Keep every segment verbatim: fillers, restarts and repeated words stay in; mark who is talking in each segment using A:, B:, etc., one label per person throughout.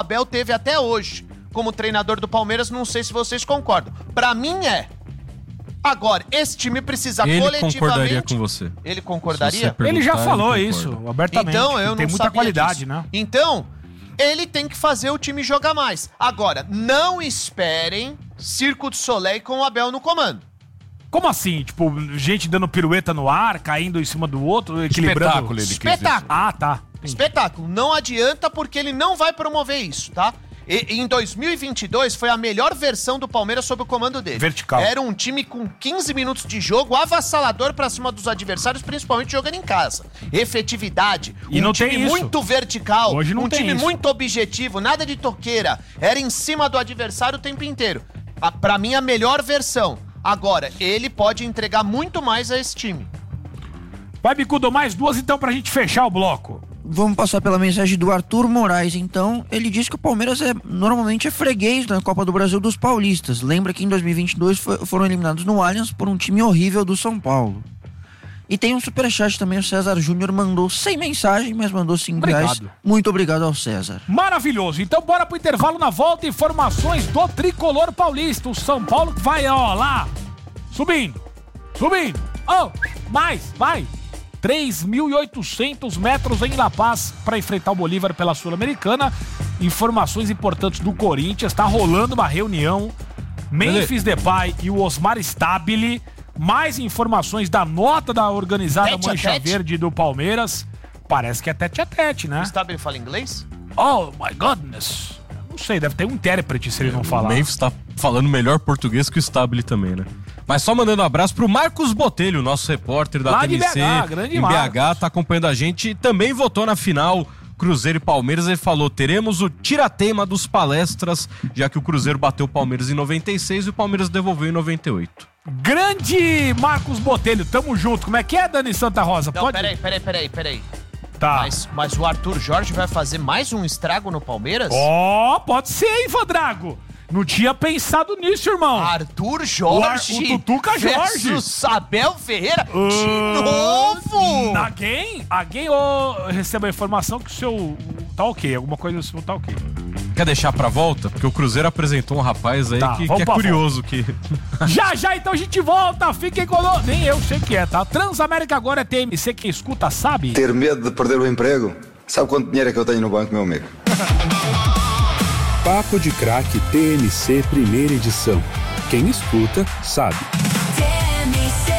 A: Abel teve até hoje como treinador do Palmeiras, não sei se vocês concordam. Pra mim é. Agora, esse time precisa
B: ele
A: coletivamente...
B: Ele concordaria com você.
A: Ele concordaria?
C: Você ele já falou ele isso, abertamente.
A: Então, eu
C: tem
A: não
C: muita qualidade,
A: disso.
C: né?
A: Então, ele tem que fazer o time jogar mais. Agora, não esperem Circo du Soleil com o Abel no comando.
C: Como assim? Tipo, gente dando pirueta no ar, caindo em cima do outro, equilibrando...
B: Espetáculo, ele
A: Espetáculo.
C: Ah, tá.
A: Entendi. Espetáculo. Não adianta porque ele não vai promover isso, tá? E, em dois mil e vinte e dois foi a melhor versão do Palmeiras sob o comando dele.
C: Vertical.
A: Era um time com quinze minutos de jogo, avassalador pra cima dos adversários, principalmente jogando em casa. Efetividade.
C: E
A: um
C: não
A: time
C: tem isso.
A: muito vertical.
C: Hoje não
A: um
C: tem
A: time
C: isso.
A: muito objetivo, nada de toqueira. Era em cima do adversário o tempo inteiro. A, pra mim, a melhor versão. Agora, ele pode entregar muito mais a esse time.
C: Vai, Bicudo, mais duas então pra gente fechar o bloco.
D: Vamos passar pela mensagem do Arthur Moraes, então. Ele diz que o Palmeiras é, normalmente é freguês na Copa do Brasil dos paulistas. Lembra que em dois mil e vinte e dois foi, foram eliminados no Allianz por um time horrível do São Paulo. E tem um superchat também, o César Júnior mandou sem mensagem, mas mandou cinco reais. Muito obrigado ao César.
C: Maravilhoso. Então bora pro intervalo, na volta, informações do tricolor paulista. O São Paulo vai, ó, lá, subindo, subindo. Oh, mais, vai. três mil e oitocentos metros em La Paz para enfrentar o Bolívar pela Sul-Americana. Informações importantes do Corinthians. Tá rolando uma reunião. Memphis Depay e o Osmar Stabile. Mais informações da nota da organizada
A: Tete a
C: Mancha
A: tete?
C: Verde do Palmeiras. Parece que é tete a tete, né?
A: O Stabile fala inglês?
C: Oh, my goodness. Não sei, deve ter um intérprete se ele não falar.
B: O Memphis tá falando melhor português que o Stabile também, né? Mas só mandando um abraço pro Marcos Botelho, nosso repórter da
C: Lá
B: T M C,
C: de B H, grande
B: em B H,
C: Marcos.
B: tá acompanhando a gente e também votou na final Cruzeiro e Palmeiras. Ele falou, teremos o tiratema dos palestras, já que o Cruzeiro bateu o Palmeiras em noventa e seis e o Palmeiras devolveu em noventa e oito.
C: Grande Marcos Botelho, tamo junto. Como é que é, Dani Santa Rosa?
A: Não,
C: Pode...
A: peraí, peraí, peraí, peraí.
C: Tá.
A: Mas, mas o Arthur Jorge vai fazer mais um estrago no Palmeiras?
C: Ó, oh, pode ser, hein, Vandrago? Não tinha pensado nisso, irmão.
A: Arthur Jorge
C: O, Ar... o Tutuca Jorge
A: versus Abel Ferreira
C: uh...
A: de novo.
C: Alguém, alguém oh, recebe a informação que o seu tá ok, alguma coisa do seu tá ok.
B: Quer deixar pra volta? Porque o Cruzeiro apresentou um rapaz aí
C: Tá,
B: que,
C: vamos
B: que é
C: pra
B: curioso. Que...
C: Já, já, então a gente volta. Fiquem conosco. Nem eu sei o que é, tá? Transamérica agora é T M C. Quem escuta sabe.
E: Ter medo de perder o emprego? Sabe quanto dinheiro é que eu tenho no banco, meu amigo?
F: Papo de Craque T M C Primeira Edição. Quem escuta sabe.
G: T M C.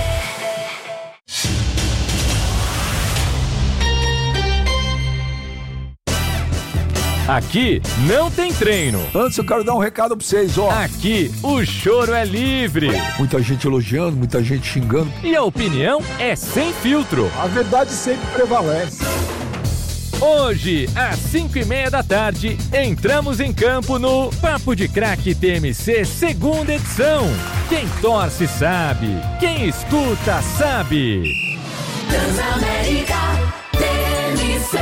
H: Aqui não tem treino.
I: Antes eu quero dar um recado pra vocês, ó.
H: Aqui o choro é livre.
I: Muita gente elogiando, muita gente xingando.
H: E a opinião é sem filtro.
I: A verdade sempre prevalece.
H: Hoje, às cinco e meia da tarde, entramos em campo no Papo de Craque T M C segunda edição. Quem torce sabe, quem escuta sabe.
G: Transamérica T M C.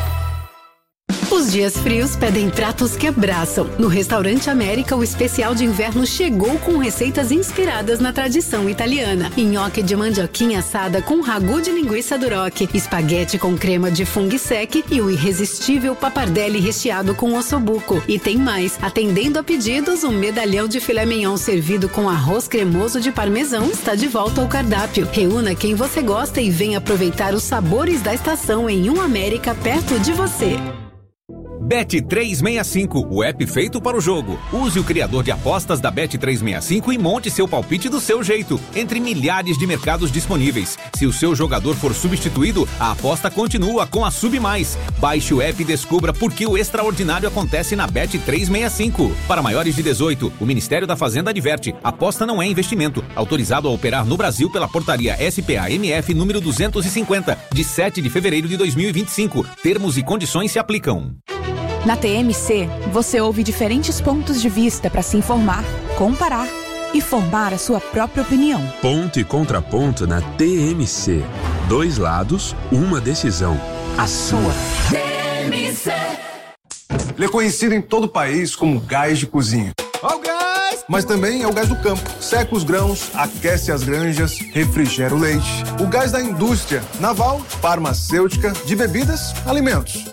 J: Os dias frios pedem pratos que abraçam. No Restaurante América, o especial de inverno chegou com receitas inspiradas na tradição italiana. Nhoque de mandioquinha assada com ragu de linguiça duroc, espaguete com crema de fungo sec e o irresistível pappardelle recheado com ossobuco. E tem mais, atendendo a pedidos, um medalhão de filé mignon servido com arroz cremoso de parmesão está de volta ao cardápio. Reúna quem você gosta e venha aproveitar os sabores da estação em um América perto de você.
K: Bet trezentos e sessenta e cinco, o app feito para o jogo. Use o criador de apostas da Bet trezentos e sessenta e cinco e monte seu palpite do seu jeito, entre milhares de mercados disponíveis. Se o seu jogador for substituído, a aposta continua com a Sub Mais. Baixe o app e descubra por que o extraordinário acontece na Bet trezentos e sessenta e cinco. Para maiores de dezoito, o Ministério da Fazenda adverte: aposta não é investimento. Autorizado a operar no Brasil pela portaria S P A M F número duzentos e cinquenta, de sete de fevereiro de dois mil e vinte e cinco. Termos e condições se aplicam.
L: Na T M C, você ouve diferentes pontos de vista para se informar, comparar e formar a sua própria opinião.
F: Ponto e contraponto na T M C. Dois lados, uma decisão. A sua.
G: T M C.
M: Ele é conhecido em todo o país como gás de cozinha.
N: Ó o gás!
M: Mas também é o gás do campo. Seca os grãos, aquece as granjas, refrigera o leite. O gás da indústria naval, farmacêutica, de bebidas, alimentos.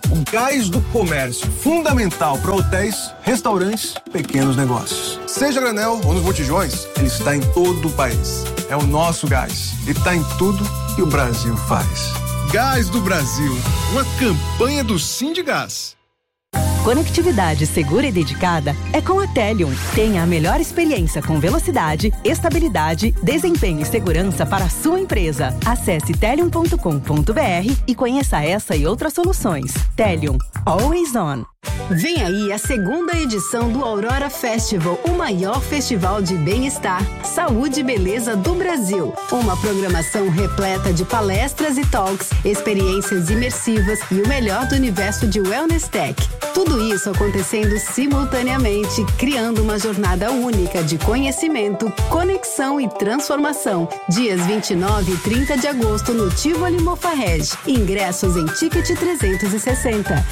M: o gás do comércio, fundamental para hotéis, restaurantes, pequenos negócios. Seja a granel ou nos botijões, ele está em todo o país. É o nosso gás e está em tudo que o Brasil faz.
N: Gás do Brasil, uma campanha do Sindigás.
O: Conectividade segura e dedicada é com a Telium. Tenha a melhor experiência com velocidade, estabilidade, desempenho e segurança para a sua empresa. Acesse telium ponto com ponto b r e conheça essa e outras soluções. Telium. Always on.
J: Vem aí a segunda edição do Aurora Festival, o maior festival de bem-estar, saúde e beleza do Brasil. Uma programação repleta de palestras e talks, experiências imersivas e o melhor do universo de Wellness Tech. Tudo isso acontecendo simultaneamente, criando uma jornada única de conhecimento, conexão e transformação. Dias vinte e nove e trinta de agosto no Tivoli Mofarrege. Ingressos em Ticket trezentos e sessenta.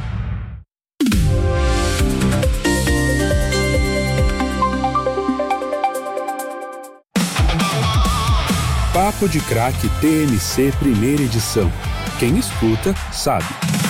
F: Papo de Craque T M C primeira edição. Quem escuta, sabe.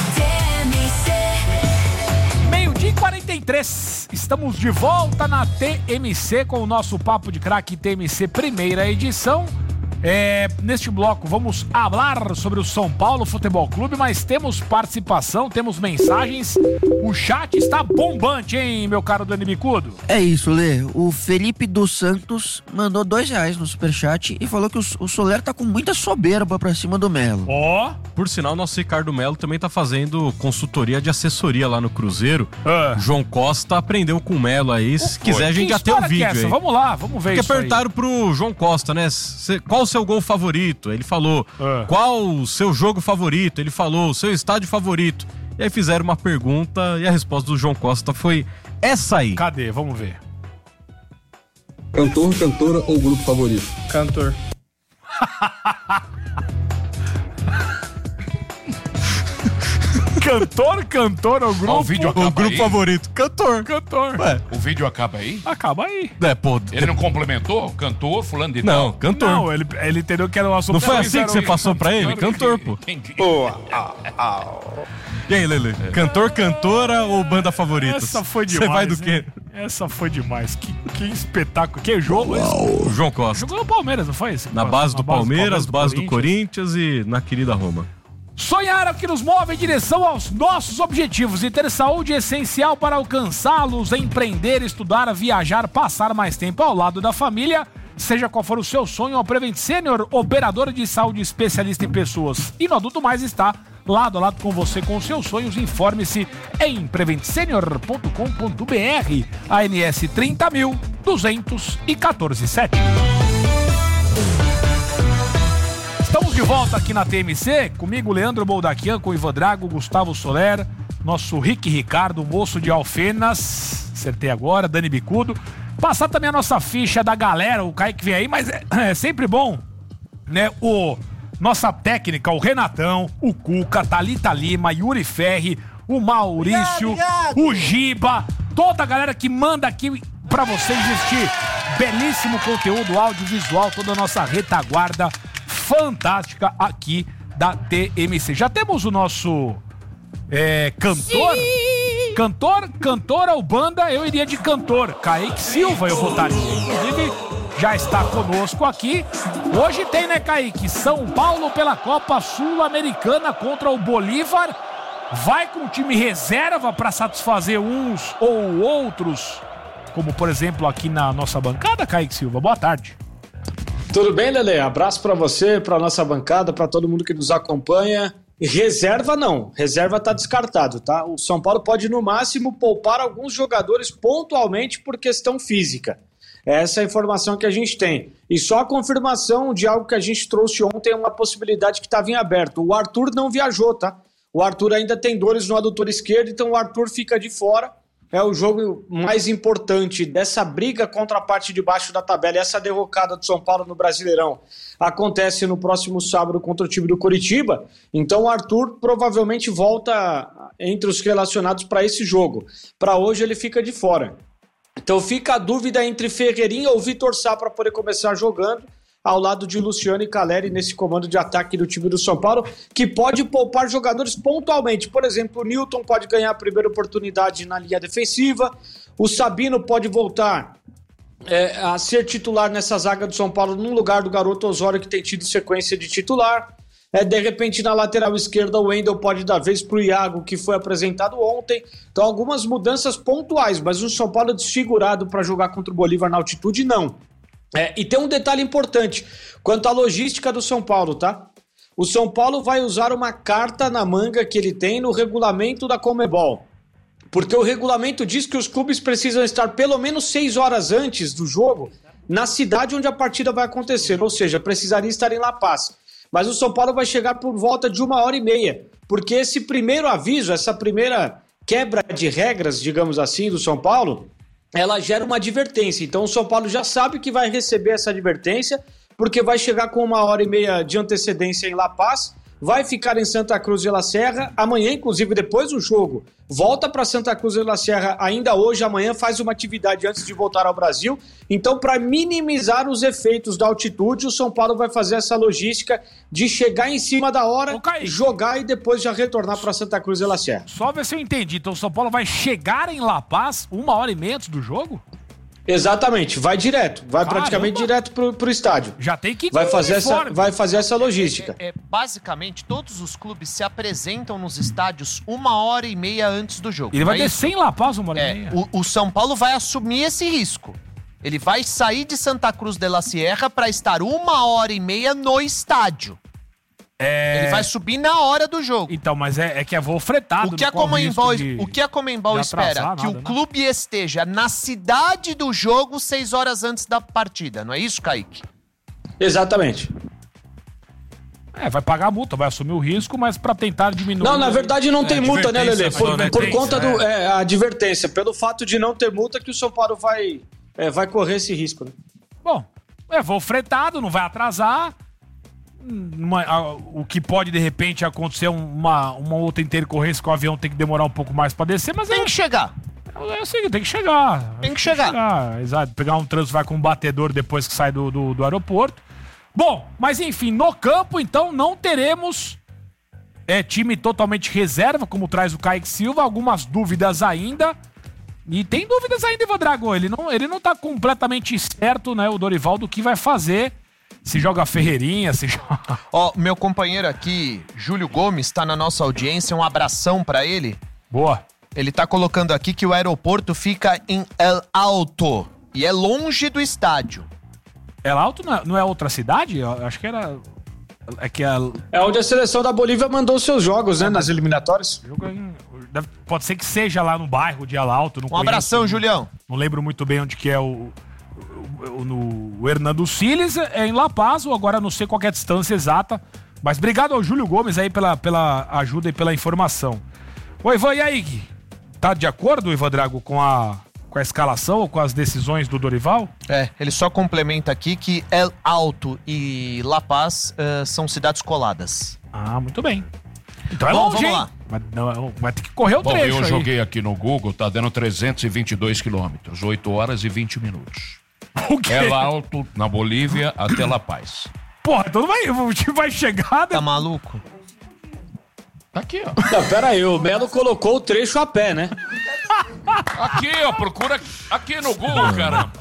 C: Meio-dia e quarenta e três. Estamos de volta na T M C com o nosso Papo de Craque T M C primeira edição. É, neste bloco vamos falar sobre o São Paulo Futebol Clube, mas temos participação, temos mensagens. O chat está bombante, hein, meu caro Dani Bicudo?
D: É isso, Lê. O Felipe dos Santos mandou dois reais no superchat e falou que o, o Soler tá com muita soberba pra cima do Melo.
B: Ó! Oh. Por sinal, nosso Ricardo Melo também tá fazendo consultoria de assessoria lá no Cruzeiro. Ah. João Costa aprendeu com o Melo aí. Se oh, quiser, a gente já tem o vídeo aí.
C: Vamos lá, vamos ver.
B: Porque
C: isso
B: perguntaram
C: aí.
B: Pro João Costa, né? Cê, qual o seu gol favorito? Ele falou. Ah. Qual o seu jogo favorito? Ele falou. O seu estádio favorito? E aí fizeram uma pergunta e a resposta do João Costa foi essa aí.
C: Cadê? Vamos ver.
P: Cantor, cantora ou grupo favorito?
C: Cantor. Cantor, cantor ou grupo?
Q: O vídeo acaba
B: o grupo
Q: aí?
B: favorito. Cantor.
C: Cantor.
Q: Ué. O vídeo acaba aí?
C: Acaba aí.
B: É, pô.
Q: Ele não complementou? Cantor, fulano de
B: Não,
Q: tal?
B: cantor.
C: Não, ele, ele entendeu que era um assunto...
B: Não foi assim que você passou pra ele? Cantor, pô.
Q: Entendi.
B: Oh, ah, ah. E aí, Lele? É. Cantor, cantora ou banda favorita?
C: Essa foi demais.
B: Você vai do quê?
C: Hein? Essa foi demais. Que, que espetáculo. Que jogo esse?
B: O João Costa.
C: Jogou no Palmeiras, não foi esse?
B: Na base do Palmeiras, base do Corinthians e na querida Roma.
C: Sonhar é o que nos move em direção aos nossos objetivos e ter saúde é essencial para alcançá-los, empreender, estudar, viajar, passar mais tempo ao lado da família. Seja qual for o seu sonho, a Prevent Senior, operadora de saúde especialista em pessoas e no adulto mais, está lado a lado com você com os seus sonhos. Informe-se em prevent senior ponto com ponto b r. A N S trinta mil duzentos e quatorze sete. Estamos de volta aqui na T M C, comigo Leandro Boldaquian, com o Ivan Drago, Gustavo Soler, nosso Rick Ricardo, moço de Alfenas, acertei agora, Dani Bicudo. Passar também a nossa ficha da galera, o Kaique vem aí, mas é, é sempre bom, né, o nossa técnica, o Renatão, o Cuca, Thalita Lima, Yuri Ferri, o Maurício, obrigado, obrigado. O Giba, toda a galera que manda aqui pra vocês este belíssimo conteúdo audiovisual, toda a nossa retaguarda fantástica aqui da T M C. Já temos o nosso é, cantor? Sim. Cantor, cantora ou banda, eu iria de cantor. Kaique Silva eu votaria. Inclusive, já está conosco aqui. Hoje tem, né, Kaique? São Paulo pela Copa Sul-Americana contra o Bolívar. Vai com o time reserva para satisfazer uns ou outros, como por exemplo aqui na nossa bancada, Kaique Silva. Boa tarde.
R: Tudo bem, Lele? Abraço para você, para nossa bancada, para todo mundo que nos acompanha. Reserva não, reserva tá descartado, tá? O São Paulo pode no máximo poupar alguns jogadores pontualmente por questão física. Essa é a informação que a gente tem. E só a confirmação de algo que a gente trouxe ontem, uma possibilidade que estava em aberto. O Arthur não viajou, tá? O Arthur ainda tem dores no adutor esquerdo, então o Arthur fica de fora. É o jogo mais importante dessa briga contra a parte de baixo da tabela. Essa derrocada do São Paulo no Brasileirão acontece no próximo sábado contra o time do Coritiba. Então o Arthur provavelmente volta entre os relacionados para esse jogo. Para hoje ele fica de fora. Então fica a dúvida entre Ferreirinha ou Vitor Sá para poder começar jogando. ao lado de Luciano e Caleri nesse comando de ataque do time do São Paulo, que pode poupar jogadores pontualmente. Por exemplo, o Newton pode ganhar a primeira oportunidade na linha defensiva, o Sabino pode voltar é, a ser titular nessa zaga do São Paulo no lugar do garoto Osório, que tem tido sequência de titular. É, de repente, na lateral esquerda, o Wendel pode dar vez para o Iago, que foi apresentado ontem. Então, algumas mudanças pontuais, mas o São Paulo desfigurado para jogar contra o Bolívar na altitude, não. É, e tem um detalhe importante quanto à logística do São Paulo, tá? O São Paulo vai usar uma carta na manga que ele tem no regulamento da Conmebol. Porque o regulamento diz que os clubes precisam estar pelo menos seis horas antes do jogo na cidade onde a partida vai acontecer. Ou seja, precisaria estar em La Paz. Mas o São Paulo vai chegar por volta de uma hora e meia, porque esse primeiro aviso, essa primeira quebra de regras, digamos assim, do São Paulo, ela gera uma advertência. Então o São Paulo já sabe que vai receber essa advertência, porque vai chegar com uma hora e meia de antecedência em La Paz, vai ficar em Santa Cruz de la Serra, amanhã, inclusive depois do jogo, volta para Santa Cruz de la Serra ainda hoje, amanhã faz uma atividade antes de voltar ao Brasil. Então, para minimizar os efeitos da altitude, o São Paulo vai fazer essa logística de chegar em cima da hora, jogar e depois já retornar para Santa Cruz de la Serra.
C: Só ver se eu entendi. Então, o São Paulo vai chegar em La Paz uma hora e meia antes do jogo?
R: Exatamente, vai direto, vai
C: Caramba.
R: praticamente direto pro, pro estádio.
C: Já tem que ir
R: vai
C: com
R: fazer essa,
C: uniforme.
R: vai fazer essa logística.
A: É, é, basicamente, todos os clubes se apresentam nos estádios uma hora e meia antes do jogo.
C: Ele vai
A: é
C: descer em La Paz uma hora
A: é,
C: e meia.
A: O, o São Paulo vai assumir esse risco. Ele vai sair de Santa Cruz de la Sierra para estar uma hora e meia no estádio.
C: É...
A: Ele vai subir na hora do jogo.
C: Então, mas é, é que é voo fretado.
A: O que a Comembol, de, o que a Comembol espera? Nada, que o clube né? esteja na cidade do jogo seis horas antes da partida. Não é isso, Kaique?
R: Exatamente.
C: É, vai pagar a multa, vai assumir o risco, mas para tentar diminuir...
R: Não, na verdade não é, tem multa, né, Lelê? Por,
C: né?
R: por conta
C: é.
R: do... É, a advertência. Pelo fato de não ter multa que o São Paulo vai, é, vai correr esse risco, né?
C: Bom, é voo fretado, não vai atrasar... Uma, a, o que pode de repente acontecer uma, uma outra intercorrência que o avião tem que demorar um pouco mais pra descer, mas
A: tem
C: é,
A: que chegar.
C: É assim, tem que chegar.
A: Tem que chegar.
C: chegar. Exato. Pegar um trânsito, vai com um batedor depois que sai do, do, do aeroporto. Bom, mas enfim, no campo então não teremos é, time totalmente reserva, como traz o Kaique Silva, algumas dúvidas ainda. E tem dúvidas ainda, Ivan Drago. Ele não, ele não tá completamente certo, né, o Dorival, do que vai fazer. Se joga Ferreirinha, se joga...
A: Ó, meu companheiro aqui, Júlio Gomes, tá na nossa audiência, um abração pra ele.
C: Boa.
A: Ele tá colocando aqui que o aeroporto fica em El Alto e é longe do estádio.
C: El Alto não é, não é outra cidade? Eu acho que era... É, que a...
R: é onde a seleção da Bolívia mandou seus jogos, né, nas eliminatórias.
C: Pode ser que seja lá no bairro de El Alto. Não
A: um
C: conheço,
A: abração,
C: não, Julião. Não lembro muito bem onde que é o... no Hernando Siles, é em La Paz, ou agora não sei qual é a distância exata, mas obrigado ao Júlio Gomes aí pela, pela ajuda e pela informação. Oi, Ivan, e aí? Tá de acordo, Ivan Drago, com a, com a escalação ou com as decisões do Dorival?
A: É, ele só complementa aqui que El Alto e La Paz uh, são cidades coladas.
C: Ah, muito bem. Então é
A: Bom,
C: longe,
A: vamos
C: hein?
A: lá.
C: Mas não, vai ter que correr o
Q: Bom,
C: trecho
Q: eu
C: aí.
Q: joguei aqui no Google, tá dando trezentos e vinte e dois quilômetros, oito horas e vinte minutos.
C: O quê?
Q: El Alto, na Bolívia, até La Paz.
C: Porra, então vai, o time vai chegar...
A: Tá maluco?
Q: Tá aqui, ó.
R: Não, pera aí, o Melo colocou o trecho a pé, né?
Q: Aqui, ó, procura aqui no Google, caramba.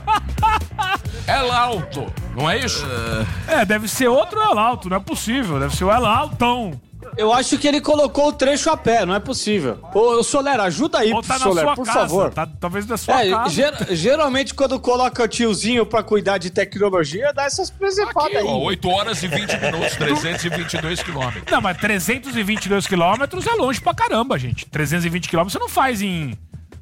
Q: El Alto, não é isso?
C: É, deve ser outro El Alto, não é possível. Deve ser o El Altão.
R: Eu acho que ele colocou o trecho a pé, não é possível. Ô, Soler, ajuda aí,
C: Ou tá na
R: Soler,
C: sua
R: por
C: casa,
R: favor.
C: Tá, talvez na sua
R: É,
C: casa.
R: ger- geralmente quando coloca o tiozinho pra cuidar de tecnologia, dá essas presepadas aí.
Q: Ó, oito horas e vinte minutos, trezentos e vinte e dois quilômetros.
C: Não, mas trezentos e vinte e dois quilômetros é longe pra caramba, gente. trezentos e vinte quilômetros você não faz em...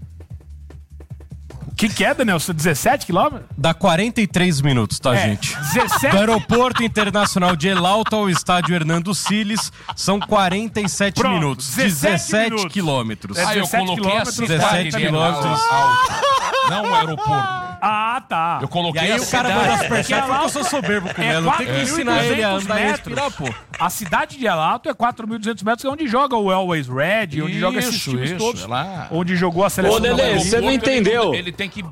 C: O que que é, Daniel? dezessete quilômetros?
B: Dá quarenta e três minutos, tá,
C: É,
B: gente?
C: dezessete...
B: Do Aeroporto Internacional de El Alto ao Estádio Hernando Siles são quarenta e sete
C: Pronto,
B: minutos.
C: dezessete
B: dezessete
C: minutos.
B: quilômetros.
C: É
Q: Ah, eu
C: dezessete
Q: coloquei a
C: quilômetros,
Q: cidade
B: dezessete
Q: de
B: quilômetros.
Q: Alto, não o aeroporto.
C: Ah, tá.
Q: Eu coloquei
B: E aí
Q: a
B: o cara
Q: cidade.
B: manda superchat porque eu sou soberbo com
C: É
B: ela. Tem que ensinar ele a andar e respirar, pô.
C: A cidade de El Alto é quatro mil e duzentos metros, é onde joga o Always Red, onde joga esses
Q: Isso,
C: times
Q: isso,
C: todos.
Q: é lá.
C: Onde jogou a seleção
R: Ô, Lelê,
C: da Bolívia.
R: você não entendeu.
Q: Ele tem que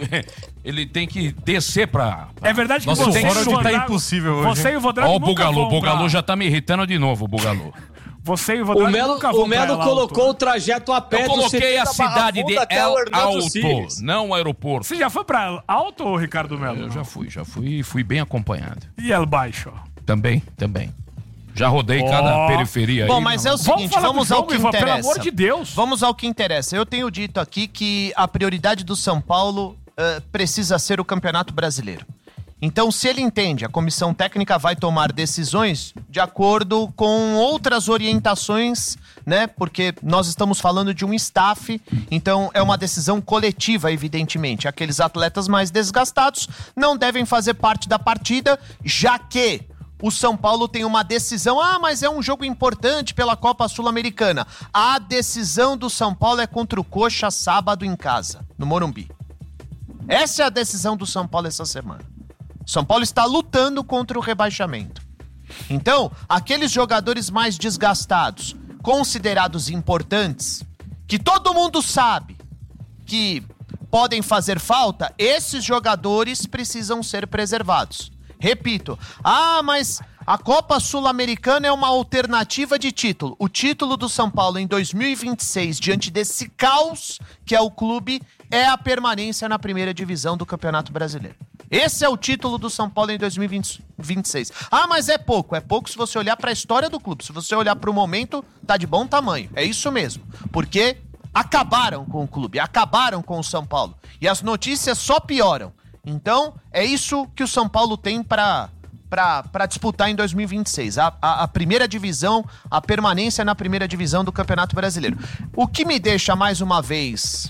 Q: ele tem que descer pra... pra...
C: É verdade que
B: Nossa,
C: você
B: o fora
C: e o
B: de tá
C: Vodrago-
B: impossível hoje.
C: Você e o Vodrago
Q: Ó o
C: nunca
Q: Bugalu,
C: vão
Q: o Bugalu
C: pra-
Q: já tá me irritando de novo, o Bugalu.
C: Você e o
R: O
C: Vodrago
R: Melo,
C: nunca vão
R: o Melo
C: pra El
R: colocou
C: Alto.
R: o trajeto a pé
Q: Eu
R: do
Q: coloquei
R: C T
Q: a
R: da Barra
Q: cidade de
R: Funda até
Q: El
R: o Hernando
Q: Alto,
R: Siles.
Q: não o aeroporto.
C: Você já foi pra Alto, Ricardo Melo?
Q: Eu já fui, já fui e fui bem acompanhado.
C: E El Baixo?
Q: Também, também. Já rodei
C: Ó.
Q: cada periferia aí.
A: Bom, mas é o
C: Vamos
A: seguinte,
C: falar do
A: vamos ao
C: jogo,
A: que
C: Ivan,
A: interessa.
C: pelo amor de Deus.
A: Vamos ao que interessa. Eu tenho dito aqui que a prioridade do São Paulo uh, precisa ser o Campeonato Brasileiro. Então, se ele entende, a comissão técnica vai tomar decisões de acordo com outras orientações, né? Porque nós estamos falando de um staff, então é uma decisão coletiva, evidentemente. Aqueles atletas mais desgastados não devem fazer parte da partida, já que o São Paulo tem uma decisão. Ah, mas é um jogo importante pela Copa Sul-Americana. A decisão do São Paulo é contra o Coxa sábado em casa, no Morumbi. Essa é a decisão do São Paulo essa semana. São Paulo está lutando contra o rebaixamento. Então, aqueles jogadores mais desgastados, considerados importantes, que todo mundo sabe que podem fazer falta, esses jogadores precisam ser preservados. Repito, ah, mas a Copa Sul-Americana é uma alternativa de título. O título do São Paulo em dois mil e vinte e seis, diante desse caos que é o clube, é a permanência na primeira divisão do Campeonato Brasileiro. Esse é o título do São Paulo em dois mil e vinte e seis. Ah, mas é pouco. É pouco se você olhar para a história do clube. Se você olhar para o momento, tá de bom tamanho. É isso mesmo. Porque acabaram com o clube, acabaram com o São Paulo. E as notícias só pioram. Então, é isso que o São Paulo tem para para disputar em dois mil e vinte e seis. A, a, a primeira divisão, a permanência na primeira divisão do Campeonato Brasileiro. O que me deixa, mais uma vez...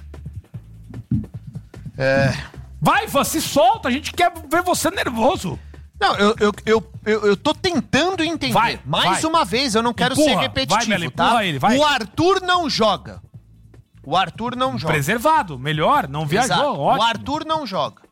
A: É...
C: Vai, Ivan, se solta, a gente quer ver você nervoso.
A: Não, eu, eu, eu, eu, eu tô tentando entender.
C: Vai,
A: mais
C: vai.
A: uma vez, eu não quero
C: Empurra,
A: ser repetitivo,
C: vai, Melo,
A: tá?
C: empurra ele, vai.
A: O Arthur não joga. O Arthur não joga.
C: Preservado, melhor, não viajou,
A: Exato.
C: ótimo.
A: O Arthur não joga.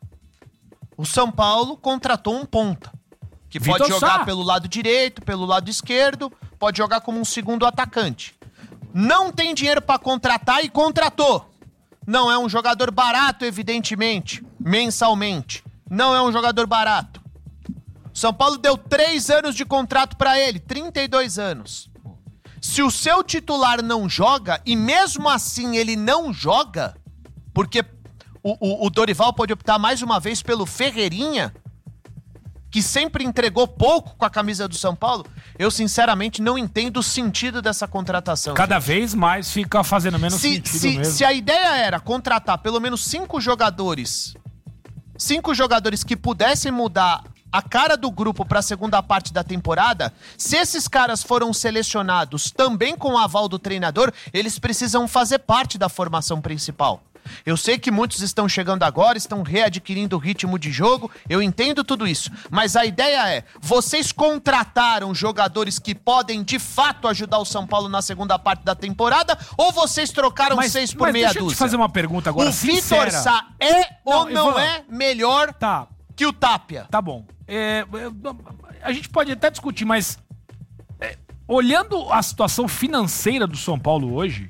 A: O São Paulo contratou um ponta. Que
C: Vitor
A: pode jogar
C: Sá.
A: pelo lado direito, pelo lado esquerdo, pode jogar como um segundo atacante. Não tem dinheiro pra contratar e contratou. Não é um jogador barato, evidentemente, mensalmente. Não é um jogador barato. São Paulo deu três anos de contrato pra ele, trinta e dois anos. Se o seu titular não joga, e mesmo assim ele não joga, porque o, o, o Dorival pode optar mais uma vez pelo Ferreirinha, que sempre entregou pouco com a camisa do São Paulo, eu sinceramente não entendo o sentido dessa contratação.
C: Cada
A: gente.
C: vez mais fica fazendo menos
A: Se,
C: sentido
A: se,
C: mesmo.
A: se a ideia era contratar pelo menos cinco jogadores, cinco jogadores que pudessem mudar a cara do grupo para a segunda parte da temporada, se esses caras foram selecionados também com o aval do treinador, eles precisam fazer parte da formação principal. Eu sei que muitos estão chegando agora, estão readquirindo o ritmo de jogo, eu entendo tudo isso, mas a ideia é, vocês contrataram jogadores que podem de fato ajudar o São Paulo na segunda parte da temporada, ou vocês trocaram
C: Mas-
A: seis por
C: mas
A: meia
C: deixa eu te
A: dúzia?
C: fazer uma pergunta agora,
A: O Vitor
C: sincera.
A: Sá é ou
C: Não,
A: não
C: Ivan.
A: é melhor
C: Tá.
A: que o Tapia?
C: Tá bom. É, é, a gente pode até discutir, mas é, olhando a situação financeira do São Paulo hoje,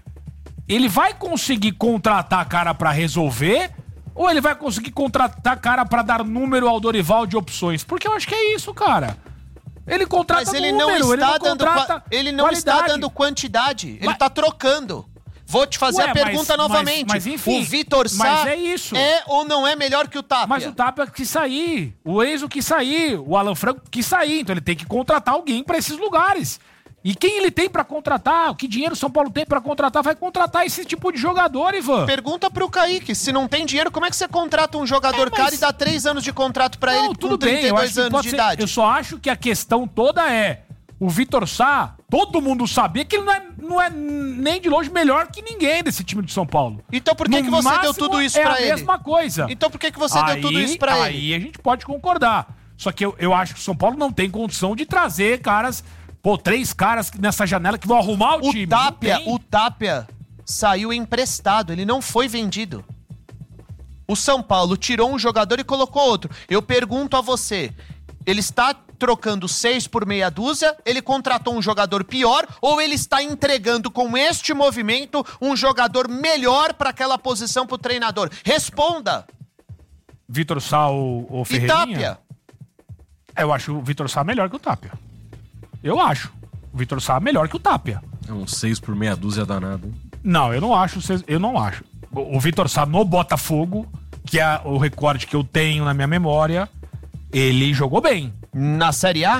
C: ele vai conseguir contratar cara pra resolver ou ele vai conseguir contratar cara pra dar número ao Dorival de opções? Porque eu acho que é isso, cara. Ele contrata
A: Mas ele
C: número,
A: não
C: ele
A: está
C: não
A: dando
C: contrata
A: qua- ele não está
C: qualidade.
A: dando quantidade, ele
C: Mas-
A: está trocando. Vou te fazer
C: Ué,
A: a pergunta
C: mas-
A: novamente.
C: mas- mas enfim,
A: o Vitor Sá
C: mas é isso.
A: é ou não é melhor que o Tapia?
C: Mas o Tapia quis sair, o Enzo quis sair, o Alan Franco quis sair, então ele tem que contratar alguém pra esses lugares. E quem ele tem pra contratar? Que dinheiro o São Paulo tem pra contratar? Vai contratar esse tipo de jogador, Ivan.
A: Pergunta pro Kaique, se não tem dinheiro, como é que você contrata um jogador
C: É, mas-
A: caro e dá três anos de contrato pra ele
C: Tudo
A: com
C: bem,
A: trinta e
C: eu acho
A: dois
C: que
A: anos
C: pode
A: de
C: ser.
A: idade?
C: Eu só acho que a questão toda é o Vitor Sá, todo mundo sabia que ele não é, não é nem de longe melhor que ninguém desse time de São Paulo.
A: Então por que,
C: No
A: que você deu
C: máximo,
A: tudo isso
C: é
A: pra
C: a
A: ele?
C: mesma coisa.
A: Então por que, que você
C: aí,
A: deu tudo isso pra
C: aí
A: ele?
C: Aí a gente pode concordar. Só que eu, eu acho que o São Paulo não tem condição de trazer caras, pô, três caras nessa janela que vão arrumar o,
A: O
C: time.
A: Tapia,
C: Não tem.
A: o Tapia saiu emprestado, ele não foi vendido. O São Paulo tirou um jogador e colocou outro. Eu pergunto a você, ele está trocando seis por meia dúzia, ele contratou um jogador pior ou ele está entregando com este movimento um jogador melhor para aquela posição pro treinador? Responda!
C: Vitor Sá ou, ou
A: E
C: Ferreirinha?
A: Tapia?
C: Eu acho o Vitor Sá melhor que o Tapia. Eu acho. O Vitor Sá melhor que o Tapia.
B: É um seis por meia dúzia danado, hein?
C: Não, eu não acho. Eu não acho. O Vitor Sá no Botafogo, que é o recorde que eu tenho na minha memória, ele jogou bem.
A: Na Série A?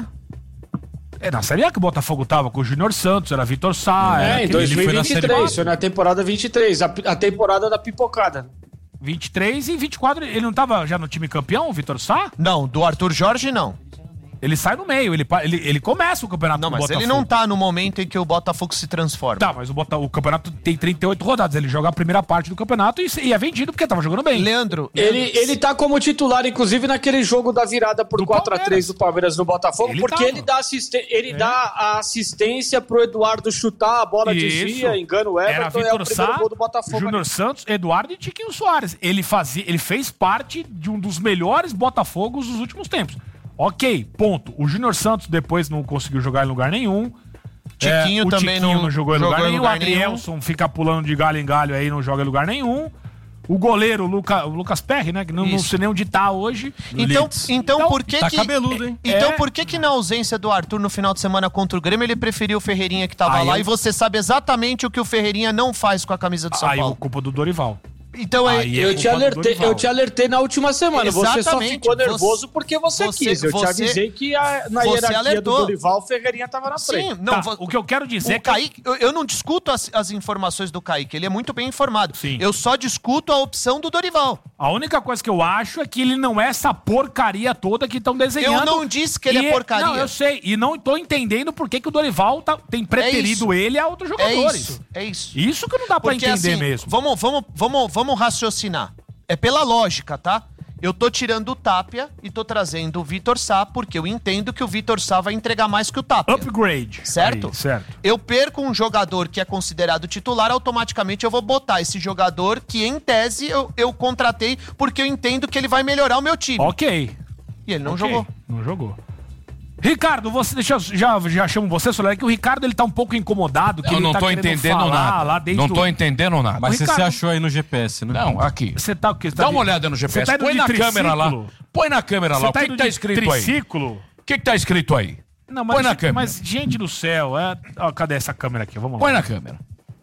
C: É na Série A que o Botafogo tava com o Júnior Santos, era Vitor Sá.
R: É,
C: era
R: em dois mil e vinte e três, foi na temporada vinte e três, a, a temporada da pipocada.
C: vinte e três e vinte e quatro, ele não tava já no time campeão, o Vitor Sá?
A: Não, do Arthur Jorge não.
C: Ele sai no meio, ele, pa- ele, ele começa o campeonato
A: Não,
C: do
A: mas
C: Botafogo.
A: ele não tá no momento em que o Botafogo se transforma.
C: Tá, mas o, Bota, o campeonato tem trinta e oito rodadas, ele joga a primeira parte do campeonato e, e é vendido porque tava jogando bem.
A: Leandro,
R: Ele, ele tá como titular, inclusive, naquele jogo da virada por quatro a três do Palmeiras no Botafogo,
C: Ele
R: porque
C: tava.
R: ele, dá, assiste ele
C: É.
R: dá a assistência pro Eduardo chutar, a bola desvia, engana o
C: Era
R: Everton, é o
C: Vitor
R: primeiro
C: Sá,
R: gol do Botafogo.
C: Júnior Santos, Eduardo e Tiquinho Soares. Ele, fazia, ele fez parte de um dos melhores Botafogos dos últimos tempos. Ok, ponto. O Júnior Santos depois não conseguiu jogar em lugar nenhum.
A: Tiquinho
C: É, o
A: também
C: Tiquinho
A: não
C: não jogou em
A: jogou
C: lugar
A: em
C: nenhum.
A: lugar
C: O Adrielson fica pulando de galho em galho aí, não joga em lugar nenhum. O goleiro, o, Luca, o Lucas Perry, né? Que não, não
A: Isso.
C: sei nem onde tá hoje.
A: Então, então, por que
B: Tá
A: que...
B: cabeludo, hein?
A: Então
C: É.
A: por que que na ausência do Arthur no final de semana contra o Grêmio, ele preferiu o Ferreirinha que tava
C: Aí
A: lá
C: eu-
A: e você sabe exatamente o que o Ferreirinha não faz com a camisa do São
C: Aí,
A: Paulo?
C: o culpa do Dorival.
A: Então é...
C: Aí é
R: Eu
C: culpa
R: te,
C: do
R: alertei,
C: Dorival.
R: eu te alertei na última semana. Você só
A: Exatamente.
R: ficou nervoso
A: Você-
R: porque você,
A: você-
R: quis. Eu te
A: você-
R: avisei que a- na
A: você
R: hierarquia
A: alertou.
R: do Dorival, o Ferreirinha tava na frente.
A: Sim, não,
C: Tá,
A: vo-
C: o que eu quero dizer é
A: o
C: que-
A: Kaique, eu, eu não discuto as, as informações do Kaique, ele é muito bem informado.
C: Sim.
A: Eu só discuto a opção do Dorival.
C: A única coisa que eu acho é que ele não é essa porcaria toda que estão desenhando.
A: Eu não disse que ele
C: E
A: é porcaria.
C: Não, eu sei. E não tô entendendo por que, que o Dorival tá- tem preferido
A: isso.
C: ele a outros
A: É
C: jogadores.
A: isso, é isso.
C: Isso que não dá pra
A: Porque
C: entender
A: assim,
C: mesmo.
A: Vamos, vamos, vamos, vamos raciocinar. É pela lógica, tá? Eu tô tirando o Tapia e tô trazendo o Vitor Sá, porque eu entendo que o Vitor Sá vai entregar mais que o Tapia.
C: Upgrade.
A: Certo?
C: Aí, certo.
A: Eu perco um jogador que é considerado titular, automaticamente eu vou botar esse jogador que, em tese, eu, eu contratei porque eu entendo que ele vai melhorar o meu time.
C: Ok.
A: E ele não
C: Ok.
A: jogou.
C: Não jogou. Ricardo, você, deixa eu, já, já chamo você, Soler, que o Ricardo ele tá um pouco incomodado. Que
Q: Eu
C: ele
Q: não
C: tá
Q: tô
C: querendo
Q: entendendo
C: falar
Q: nada.
C: Lá desde
Q: Não tô
C: o-
Q: entendendo nada.
B: Mas
C: O
B: você se
C: Ricardo-
B: achou aí no G P S, né?
Q: Não, aqui.
C: Você tá o quê? Você
Q: Dá
C: tá
Q: uma
C: de-
Q: olhada no G P S.
C: Você tá indo
Q: Põe
C: de
Q: na câmera lá.
C: triciclo?
Q: Põe na câmera lá.
C: Você
Q: O
C: tá
Q: que,
C: indo
Q: que tá
C: de
Q: escrito aí?
C: triciclo?
Q: O que, que tá escrito aí?
C: Não, mas,
Q: Põe na
C: gente,
Q: câmera.
C: mas gente do céu, é... ó, cadê essa câmera aqui? Vamos lá.
Q: Põe na câmera.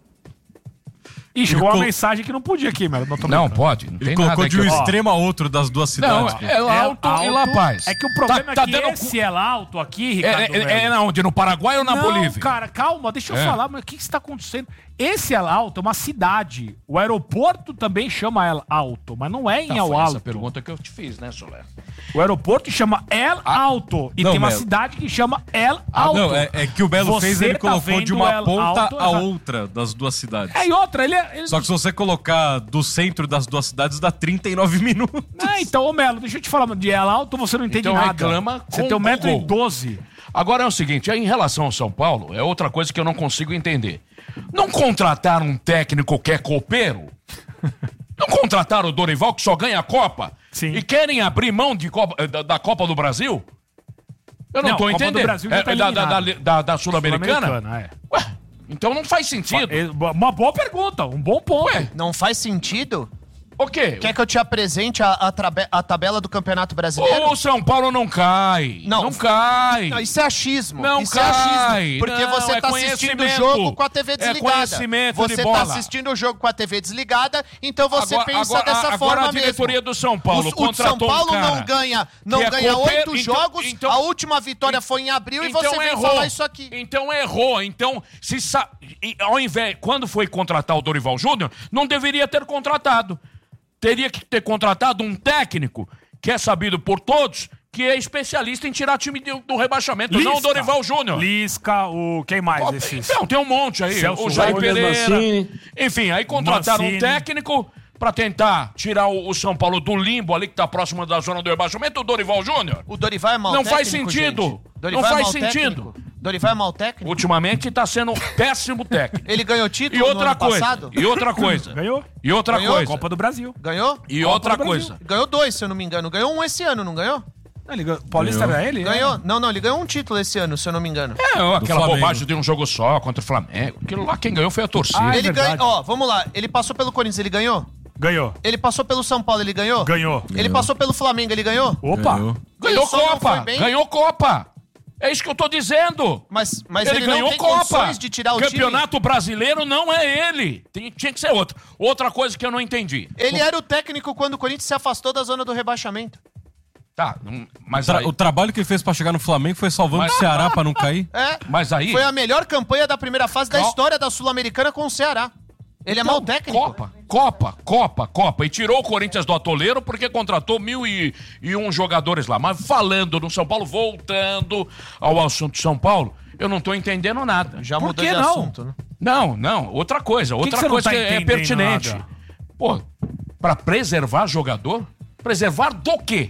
C: Ih, chegou
B: Ele
C: uma
B: col-
C: mensagem que não podia aqui, mano. Não, tô
Q: Não,
C: brincando.
Q: pode. Não
B: Ele
Q: tem
B: colocou
Q: nada
B: de um
Q: aqui, ó.
B: extremo a outro das duas
Q: Não,
B: cidades.
Q: é alto, e La Paz.
C: É que o problema
Q: Tá- tá
C: é que
Q: dando
C: esse é alto aqui,
Q: É,
C: Ricardo.
Q: é,
C: velho.
Q: é, é onde? No Paraguai ou na
C: não,
Q: Bolívia?
C: cara, calma, deixa eu
Q: É.
C: falar, mas o que que está acontecendo? Esse El Alto é uma cidade. O aeroporto também chama El Alto, mas não é em
Q: Não,
C: El
Q: foi
C: Alto.
Q: essa pergunta que eu te fiz, né, Soler?
C: O aeroporto chama El Alto. E
B: Não,
C: tem uma
B: Melo.
C: cidade que chama El
B: Ah,
C: Alto.
B: não, é, é que o Belo
C: Você
B: fez, ele
C: tá
B: colocou de
C: vendo
B: uma
C: El
B: ponta
C: Alto
B: a
C: errado.
B: outra das duas cidades.
C: É, e outra, ele, é- ele...
B: Só que se você colocar do centro das duas cidades, dá trinta e nove minutos.
C: É, então, ô Melo, deixa eu te falar, de El Alto você não entende
Q: Então
C: nada.
Q: reclama
C: Você
Q: com
C: tem um
Q: o
C: metro e
Q: Google.
C: doze.
Q: Agora é o seguinte, em relação ao São Paulo, é outra coisa que eu não consigo entender. Não contrataram um técnico que é copeiro? Não contrataram o Dorival, que só ganha a Copa?
C: Sim.
Q: E querem abrir mão de Copa- da, da Copa do Brasil? Eu não,
C: Não,
Q: tô
C: Copa do
Q: entendendo.
C: Brasil já
Q: É,
C: tá
Q: é da, da, da,
C: eliminado.
Q: da- da Sul-Americana?
C: Sul-Americana, é.
Q: Ué, então não faz sentido.
C: É uma boa pergunta, um bom ponto.
Q: Ué,
A: Não faz sentido?
Q: o quê?
A: Quer que eu te apresente a, a, trabe- a tabela do Campeonato Brasileiro?
Q: O São Paulo não cai.
A: Não.
Q: Não, cai.
A: Não, isso é achismo.
Q: Não
A: isso
Q: cai.
A: é achismo. Porque
Q: Não,
A: você
Q: é
A: tá assistindo o
Q: conhecimento.
A: jogo com a T V
Q: É
A: desligada.
Q: conhecimento
A: você
Q: de
A: tá
Q: bola.
A: assistindo o jogo com a T V desligada, então você
Q: Agora-
A: pensa
Q: agora-
A: dessa
Q: agora
A: forma
Q: a diretoria
A: mesmo.
Q: do São Paulo
A: O, o São
Q: contratou um
A: Paulo
Q: cara
A: não ganha, não
Q: que é
A: ganha
Q: copeiro,
A: oito
Q: então-
A: jogos.
Q: então-
A: a última vitória foi em abril e
Q: Então
A: você vem
Q: errou.
A: falar isso aqui.
Q: Então errou. Então, se sa... e, ao invés, quando foi contratar o Dorival Júnior, não deveria ter contratado. Teria que ter contratado um técnico que é sabido por todos, que é especialista em tirar time do, do rebaixamento, não o Dorival Júnior.
C: Lisca, o quem mais? Esses?
Q: Não, tem um monte aí.
C: Celso
Q: o Jair
C: Rojas,
Q: Pereira.
R: Mancini.
Q: Enfim, aí contrataram
C: Mancini.
Q: um técnico pra tentar tirar o, o São Paulo do limbo ali que tá próximo da zona do rebaixamento, o Dorival Júnior.
A: O Dorival é mau
Q: Não
A: técnico,
Q: faz sentido.
A: gente. Dorival
Q: Não
A: é
Q: faz
A: mau
Q: sentido.
A: técnico? Dorival é mau técnico?
Q: Ultimamente tá sendo péssimo técnico.
A: Ele ganhou título
Q: E
A: no
Q: outra
A: ano
Q: coisa.
A: passado?
Q: E outra coisa.
C: Ganhou?
Q: E outra
A: Ganhou?
Q: coisa.
C: Copa do Brasil.
A: Ganhou?
Q: E
C: Copa
Q: outra
C: do Brasil.
Q: coisa.
A: Ganhou dois, se eu não me engano. Ganhou um esse ano, não ganhou?
C: Não, ele ganhou- Paulista
B: Ganhou.
C: era ele?
A: Ganhou? Não, não, ele ganhou um título esse ano, se eu não me engano.
Q: É, aquela
B: Flamengo.
Q: bobagem de um jogo só contra o Flamengo. Aquilo lá quem ganhou foi a torcida.
C: Ah, é
A: ele
C: verdade.
A: ganhou, ó, vamos lá, ele passou pelo Corinthians, ele ganhou?
C: Ganhou.
A: Ele passou pelo São Paulo, ele ganhou?
C: Ganhou.
A: Ele passou pelo Flamengo, ele ganhou?
C: Opa!
B: Ganhou.
Q: Ganhou
A: Ele só não
Q: Copa!
A: foi bem?
Q: Ganhou Copa! É isso que eu tô dizendo.
A: Mas, mas
Q: ele,
A: ele,
Q: ganhou
A: não tem
Q: Copa.
A: condições de tirar o
Q: Campeonato Brasileiro não é ele. Tem- tinha que ser outro. Outra coisa que eu não entendi.
A: time. Ele era o técnico quando o Corinthians se afastou da zona do rebaixamento.
Q: Tá, não- mas
B: Tra-
Q: aí...
B: O trabalho que ele fez pra chegar no Flamengo foi salvando
Q: Mas-
B: o Ceará pra não cair.
A: É.
Q: Mas aí...
A: Foi a melhor campanha da primeira fase da
Q: Cal-
A: história da Sul-Americana com o Ceará. Ele é
Q: Então,
A: mau técnico.
Q: Copa, Copa, Copa, Copa. E tirou o Corinthians do atoleiro porque contratou mil e, e um jogadores lá. Mas falando no São Paulo, voltando ao assunto de São Paulo, eu não tô entendendo nada.
A: Já
C: Por
A: mudou
C: que
A: de
C: não?
A: assunto, né?
Q: Não, não. Outra coisa.
C: que
Q: Outra
C: você não
Q: coisa
C: tá
Q: que é
C: entendendo
Q: pertinente.
C: nada?
Q: Pô, pra preservar jogador? Preservar do quê?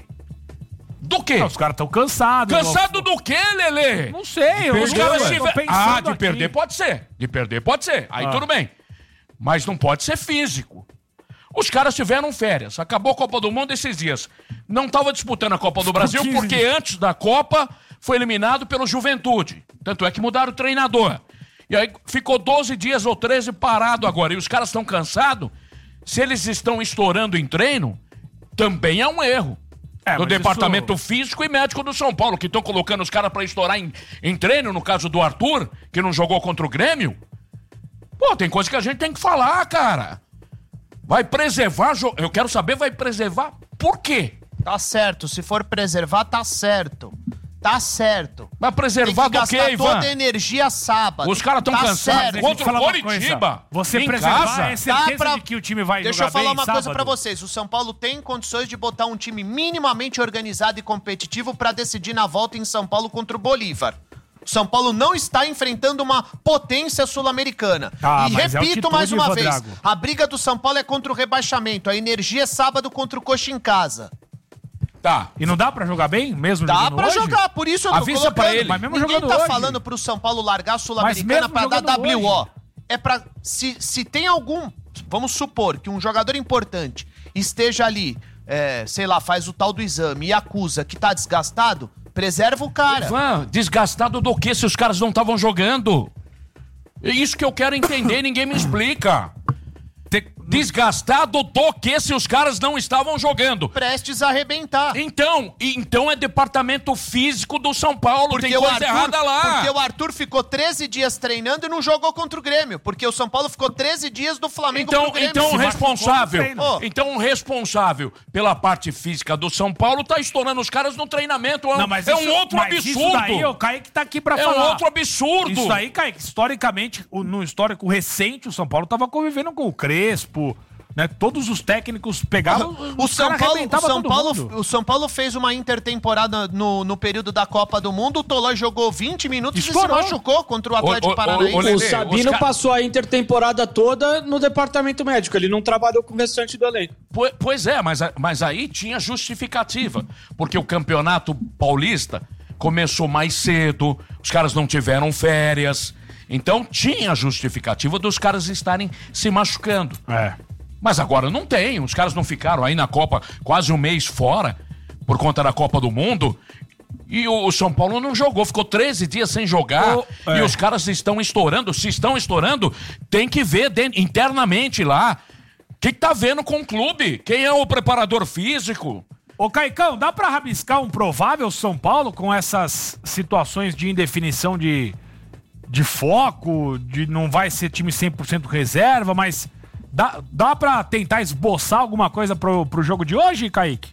Q: Do quê?
C: Não, os caras estão cansados.
Q: Cansado do quê, Lelê?
C: Não sei, eu
Q: Os
C: não-
Q: caras
C: eu tô
Q: tiver...
C: pensando
Q: Ah, de
C: aqui.
Q: perder pode ser. De perder pode ser. Aí
C: Ah.
Q: tudo bem. Mas não pode ser físico. Os caras tiveram férias. Acabou a Copa do Mundo esses dias. Não estava disputando a Copa do Brasil
C: quinze
Q: porque
C: dias.
Q: antes da Copa foi eliminado pelo Juventude. Tanto é que mudaram o treinador. E aí ficou doze dias ou treze parado agora. E os caras estão cansados. Se eles estão estourando em treino, também é um erro.
C: É,
Q: do
C: mas
Q: departamento
C: isso-
Q: físico e médico do São Paulo, que estão colocando os caras pra estourar em, em treino, no caso do Arthur, que não jogou contra o Grêmio. Pô, tem coisa que a gente tem que falar, cara. Vai preservar, jo- eu quero saber, vai preservar por quê?
A: Tá certo. Se for preservar, tá certo. Tá certo.
Q: Vai preservar
A: Tem
Q: do
A: que
Q: quê,
A: gastar
Q: Ivan?
A: toda a energia sábado.
Q: Os caras tão
A: Tá
Q: cansados.
A: certo.
C: Deixa eu
Q: Contra
C: falar
Q: o
C: uma
Q: Coritiba,
C: coisa. Você
Q: em
C: preservar
Q: casa.
C: é certeza
A: Dá pra-
C: de que o time vai
A: Deixa
C: jogar
A: eu falar
C: bem
A: uma coisa
C: sábado?
A: pra vocês. O São Paulo tem condições de botar um time minimamente organizado e competitivo pra decidir na volta em São Paulo contra o Bolívar. O São Paulo não está enfrentando uma potência sul-americana.
C: Ah,
A: e
C: mas é
A: repito
C: altitude,
A: mais uma
C: Rodrigo.
A: vez, a briga do São Paulo é contra o rebaixamento. A energia é sábado contra o Coxa em casa.
Q: Tá.
C: E não dá pra jogar bem, mesmo
A: Dá
C: jogando
A: pra
C: hoje?
A: jogar, por isso eu tô
Q: Avisa
A: colocando.
Q: pra ele.
C: Mas mesmo
A: Ninguém
C: jogando
A: tá
C: hoje.
A: falando pro São Paulo largar a
C: Mas
A: Sul-Americana
C: mesmo
A: pra dar
C: jogando
A: W O.
C: hoje.
A: É pra... Se, se tem algum... Vamos supor que um jogador importante esteja ali, é, sei lá, faz o tal do exame e acusa que tá desgastado, preserva o cara.
Q: Ivan, desgastado do quê se os caras não estavam jogando? É isso que eu quero entender, ninguém me explica. Desgastado do que se os caras não estavam jogando?
A: Prestes a arrebentar.
Q: Então, e- então é departamento físico do São Paulo, tem
A: o
Q: coisa
A: Arthur,
Q: errada lá.
A: porque o Arthur ficou treze dias treinando e não jogou contra o Grêmio. Porque o São Paulo ficou treze dias do Flamengo
Q: Então,
A: pro Grêmio.
Q: então o
A: Se
Q: responsável,
A: machucou no treino.
Q: então o responsável pela parte física do São Paulo tá estourando os caras no treinamento. É um,
C: Não, mas
Q: é um
C: isso-
Q: outro
C: mas
Q: absurdo.
C: Isso daí, o Kaique tá aqui pra
Q: É
C: falar.
Q: um outro absurdo.
C: Isso aí, Kaique, historicamente, o- no histórico recente, o São Paulo tava convivendo com o Crespo, né? Todos os técnicos pegavam.
A: O
C: os
A: São,
C: caras
A: Paulo, o,
C: arrebentavam
A: São
C: todo
A: Paulo,
C: mundo.
A: o São Paulo fez uma intertemporada no, no período da Copa do Mundo. O Tolói jogou vinte minutos
R: Estourou.
A: e se machucou contra o Atlético
Q: Ô, ô, ô,
A: Paranaense.
Q: ô, Lelê,
R: O Sabino
Q: os ca-
R: passou a intertemporada toda no departamento médico. Ele não trabalhou com o restante do elenco.
Q: Po- Pois é, mas, a- mas aí tinha justificativa. Porque o campeonato paulista começou mais cedo, os caras não tiveram férias. Então tinha justificativa dos caras estarem se machucando.
C: É.
Q: Mas agora não tem. Os caras não ficaram aí na Copa quase um mês fora por conta da Copa do Mundo. E o o São Paulo não jogou, ficou treze dias sem jogar.
C: O- é.
Q: E os caras estão estourando. Se estão estourando, tem que ver dentro- internamente lá. O que, que tá vendo com o clube? Quem é o preparador físico?
C: Ô, Caicão, dá pra rabiscar um provável São Paulo com essas situações de indefinição de, de foco, de não vai ser time cem por cento reserva, mas dá, dá pra tentar esboçar alguma coisa pro, pro jogo de hoje, Kaique?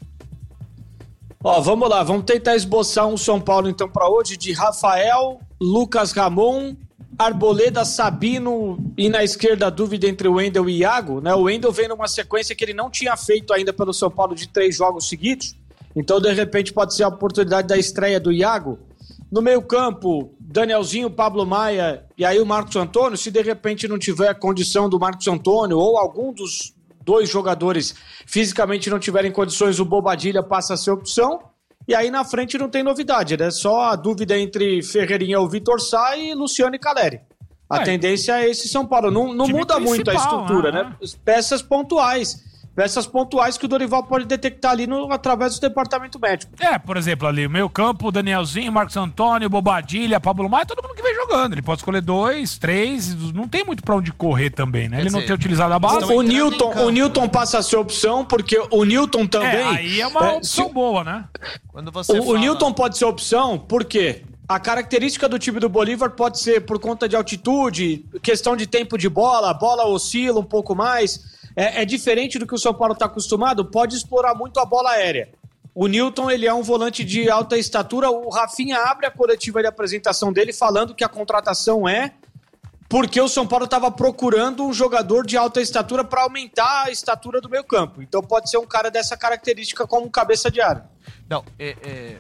R: Ó, vamos lá, vamos tentar esboçar um São Paulo então para hoje de Rafael, Lucas Ramon, Arboleda, Sabino e na esquerda a dúvida entre o Wendel e Iago, né? O Wendel vem numa sequência que ele não tinha feito ainda pelo São Paulo de três jogos seguidos, então de repente pode ser a oportunidade da estreia do Iago. No meio campo, Danielzinho, Pablo Maia e aí o Marcos Antônio, se de repente não tiver a condição do Marcos Antônio ou algum dos dois jogadores fisicamente não tiverem condições, o Bobadilha passa a ser opção. E aí na frente não tem novidade, né? Só a dúvida entre Ferreirinha ou Vitor Sá e Luciano e Caleri. A
C: É.
R: tendência é esse São Paulo. Não, não
C: Time
R: muda muito a
C: principal,
R: estrutura,
C: né?
R: né? Peças pontuais. peças pontuais que o Dorival pode detectar ali no, através do departamento médico.
C: É, por exemplo, ali, o meio campo, Danielzinho, Marcos Antônio, Bobadilha, Pablo Maia, todo mundo que vem jogando. Ele pode escolher dois, três, não tem muito pra onde correr também, né? Ele
R: Quer
C: não
R: dizer,
C: tem utilizado a base.
R: O, o, Newton, o Newton passa a ser opção, porque o Newton também...
C: É, aí é uma
R: é,
C: opção
R: se,
C: boa, né?
A: Quando você
R: o,
A: fala...
R: o Newton pode ser opção, por quê? A característica do time do Bolívar pode ser por conta de altitude, questão de tempo de bola, a bola oscila um pouco mais. É, é diferente do que o São Paulo está acostumado, pode explorar muito a bola aérea. O Newton, ele é um volante de alta estatura. O Rafinha abre a coletiva de apresentação dele falando que a contratação é porque o São Paulo estava procurando um jogador de alta estatura para aumentar a estatura do meio campo. Então pode ser um cara dessa característica como cabeça de área.
A: Não, é... é...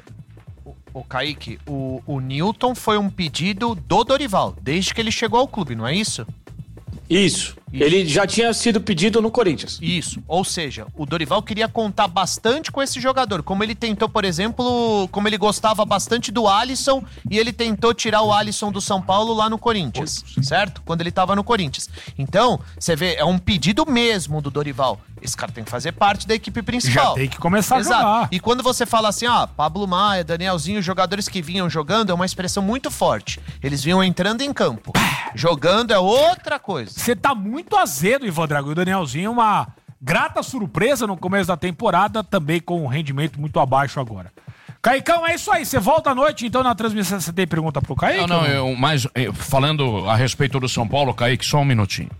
A: O Kaique, o, o Newton foi um pedido do Dorival, desde que ele chegou ao clube, não é isso?
R: Isso. Isso. Ele já tinha sido pedido no Corinthians.
A: Isso. Ou seja, o Dorival queria contar bastante com esse jogador. Como ele tentou, por exemplo, como ele gostava bastante do Alisson e ele tentou tirar o Alisson do São Paulo lá no Corinthians, certo? Quando ele tava no Corinthians. Então, você vê, é um pedido mesmo do Dorival. Esse cara tem que fazer parte da equipe principal.
C: Já tem que começar
A: Exato.
C: a jogar.
A: E quando você fala assim, ó, Pablo Maia, Danielzinho, jogadores que vinham jogando, é uma expressão muito forte. Eles vinham entrando em campo. Jogando é outra coisa.
C: Você tá muito azedo, Ivan Drago. E o Danielzinho, uma grata surpresa no começo da temporada, também com um rendimento muito abaixo agora. Caicão, é isso aí. Você volta à noite, então, na transmissão. Você tem pergunta pro Kaique?
Q: Não, não, eu, mas eu, falando a respeito do São Paulo, Kaique, só um minutinho.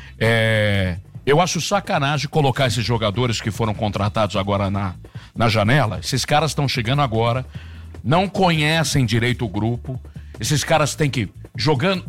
Q: É... Eu acho sacanagem colocar esses jogadores que foram contratados agora na, na janela. Esses caras estão chegando agora, não conhecem direito o grupo. Esses caras têm que... Jogando...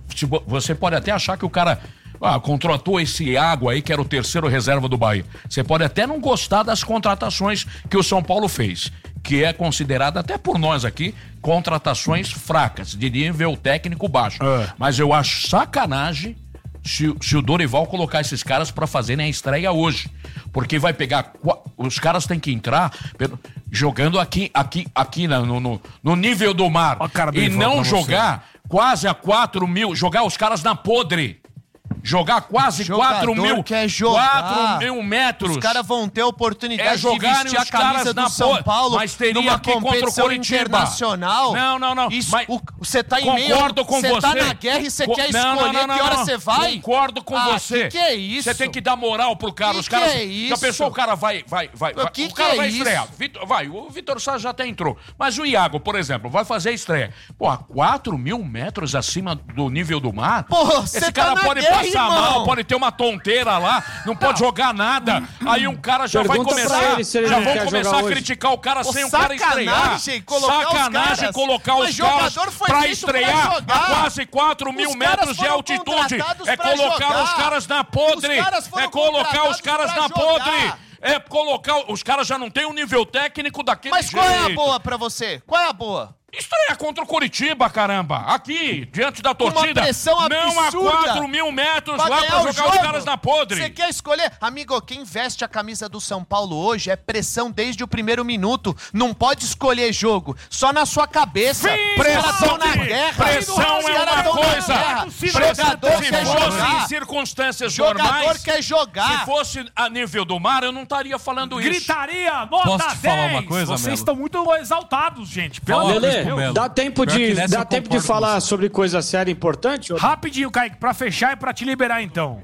Q: Você pode até achar que o cara ah, contratou esse Iago aí, que era o terceiro reserva do Bahia. Você pode até não gostar das contratações que o São Paulo fez, que é considerada até por nós aqui, contratações fracas, de nível técnico baixo. É. Mas eu acho sacanagem Se, se o Dorival colocar esses caras pra fazerem a estreia hoje. Porque vai pegar... Os caras têm que entrar jogando aqui, aqui, aqui no, no, no nível do mar. E não jogar quase a quatro mil... Jogar os caras na podre. Jogar quase quatro mil,
A: quer jogar.
Q: quatro mil metros.
A: Os caras vão ter a oportunidade
Q: é
A: de vestir a camisa do São Paulo,
Q: mas teria
A: numa
Q: aqui contra o Coritiba
A: internacional.
Q: Não, não, não.
A: Isso,
Q: mas
A: o, você tá em meio...
Q: Concordo com
A: você.
Q: Você
A: tá na guerra e você
Q: Co
A: quer
Q: não,
A: escolher
Q: não, não,
A: que hora
Q: não.
A: você vai?
Q: Concordo com
A: ah,
Q: você.
A: Que que é isso?
Q: Você tem que dar moral pro cara.
A: Que
Q: Os caras,
A: que é isso?
Q: Já pensou, o cara vai... vai, vai, vai
A: que
Q: o cara
A: que
Q: vai
A: é
Q: estrear. Vitor, vai, o Vitor Sá já até entrou. Mas o Iago, por exemplo, vai fazer a estreia. Pô, a quatro mil metros acima do nível do mar?
A: Pô,
Q: esse cara
A: tá
Q: pode
A: guerra,
Q: passar
A: irmão.
Q: mal, pode ter uma tonteira lá, não pode jogar nada. Aí um cara já
R: Pergunta
Q: vai começar,
R: ele se ele
Q: já
R: não
Q: vão
R: quer
Q: começar
R: jogar
Q: a
R: hoje.
Q: criticar o cara
A: Pô,
Q: sem o cara estrear.
A: Colocar
Q: Sacanagem
A: os caras.
Q: colocar
A: Mas
Q: os caras
A: jogador foi
Q: pra
A: feito pra
Q: estrear
A: jogar.
Q: a quase quatro mil
A: Os
Q: metros
A: caras
Q: de
A: foram
Q: altitude.
A: contratados
Q: É
A: pra
Q: colocar
A: jogar.
Q: os caras na podre.
A: Os caras foram
Q: É colocar os
A: contratados
Q: caras
A: pra
Q: na
A: jogar.
Q: podre. É colocar... Os caras já não têm um nível técnico daquele
A: Mas
Q: jeito.
A: qual é a boa pra você? Qual é a boa?
Q: Estreia contra o Coritiba, caramba. Aqui, diante da torcida.
A: Uma pressão
Q: não a
A: absurda.
Q: quatro mil metros
A: Pra
Q: lá
A: ganhar
Q: pra
A: o
Q: jogar os
A: jogo.
Q: caras na podre.
A: Você quer escolher? Amigo, quem veste a camisa do São Paulo hoje é pressão desde o primeiro minuto. Não pode escolher jogo. Só na sua cabeça.
Q: Fim,
A: pressão
Q: Rafa,
A: na guerra.
Q: pressão
A: Os
Q: é
A: caras
Q: uma
A: tão na
Q: coisa.
A: guerra.
Q: Se
A: Jogador
Q: se
A: quer
Q: fosse
A: jogar.
Q: em circunstâncias
A: Jogador
Q: normais,
A: quer jogar.
Q: se fosse a nível do mar, eu não estaria falando isso.
C: Gritaria, nota
B: Posso te falar
C: dez.
B: uma coisa,
C: Vocês
B: Melo?
C: estão muito exaltados, gente. Pelo
B: Fala,
C: amor de
R: Lelê,
C: Deus.
R: dá tempo
B: Pior que
R: de,
B: nessa
R: dá
B: eu
R: tempo de
B: concordo com
R: falar
B: você.
R: sobre coisa séria e importante? ou-
C: Rapidinho, Kaique, pra fechar e pra te liberar, então.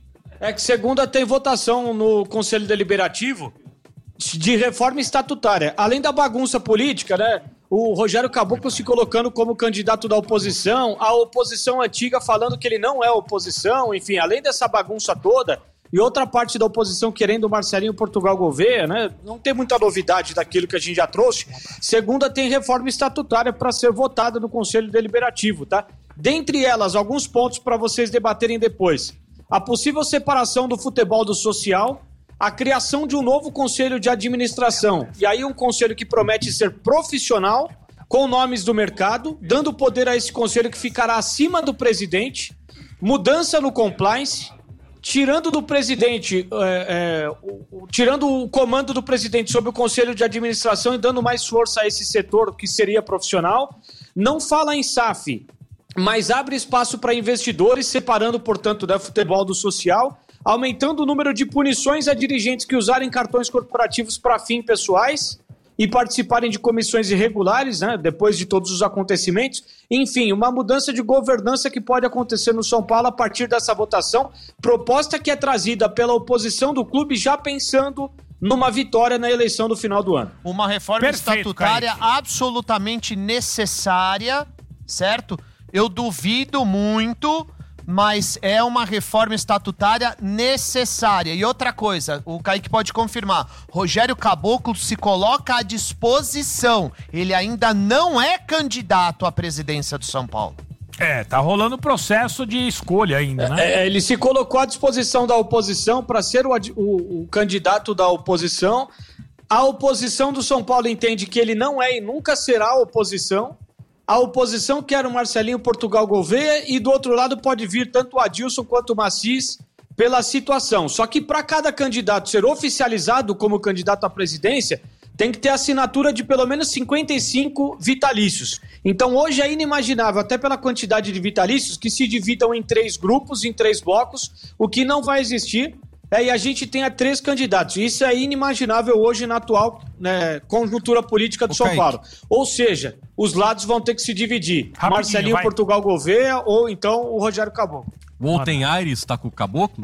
R: É que segunda tem votação no Conselho Deliberativo de reforma estatutária. Além da bagunça política, né? O Rogério Caboclo se colocando como candidato da oposição, a oposição antiga falando que ele não é oposição, enfim, além dessa bagunça toda, e outra parte da oposição querendo o Marcelinho Portugal Gouveia, né? Não tem muita novidade daquilo que a gente já trouxe. Segunda tem reforma estatutária para ser votada no Conselho Deliberativo, tá? Dentre elas, alguns pontos para vocês debaterem depois. A possível separação do futebol do social, a criação de um novo conselho de administração. E aí um conselho que promete ser profissional, com nomes do mercado, dando poder a esse conselho que ficará acima do presidente, mudança no compliance, tirando do presidente, é, é, o, o, tirando o comando do presidente sobre o conselho de administração e dando mais força a esse setor que seria profissional. Não fala em S A F, mas abre espaço para investidores, separando, portanto, do futebol do social. aumentando o número de punições a dirigentes que usarem cartões corporativos para fins pessoais e participarem de comissões irregulares, né, depois de todos os acontecimentos. Enfim, uma mudança de governança que pode acontecer no São Paulo a partir dessa votação, proposta que é trazida pela oposição do clube já pensando numa vitória na eleição do final do ano.
A: Uma reforma
R: Perfeito,
A: estatutária
R: Kaique.
A: absolutamente necessária, certo? Eu duvido muito, mas é uma reforma estatutária necessária. E outra coisa, o Kaique pode confirmar, Rogério Caboclo se coloca à disposição. Ele ainda não é candidato à presidência do São Paulo.
C: É, tá rolando o processo de escolha ainda, né?
R: É, ele se colocou à disposição da oposição para ser o, o, o candidato da oposição. A oposição do São Paulo entende que ele não é e nunca será oposição. A oposição quer o Marcelinho Portugal Gouveia e do outro lado pode vir tanto o Adilson quanto o Macis pela situação. Só que para cada candidato ser oficializado como candidato à presidência, tem que ter assinatura de pelo menos cinquenta e cinco vitalícios. Então hoje é inimaginável, até pela quantidade de vitalícios, que se dividam em três grupos, em três blocos, o que não vai existir. É, e a gente tenha três candidatos. Isso é inimaginável hoje na atual, né, conjuntura política do
B: Ô,
R: São
B: Kaique.
R: Paulo. Ou seja, os lados vão ter que se dividir.
C: Rapidinho,
R: Marcelinho
C: vai.
R: Portugal Gouveia ou então o Rogério Caboclo.
B: O Olten Aires tá com o Caboclo?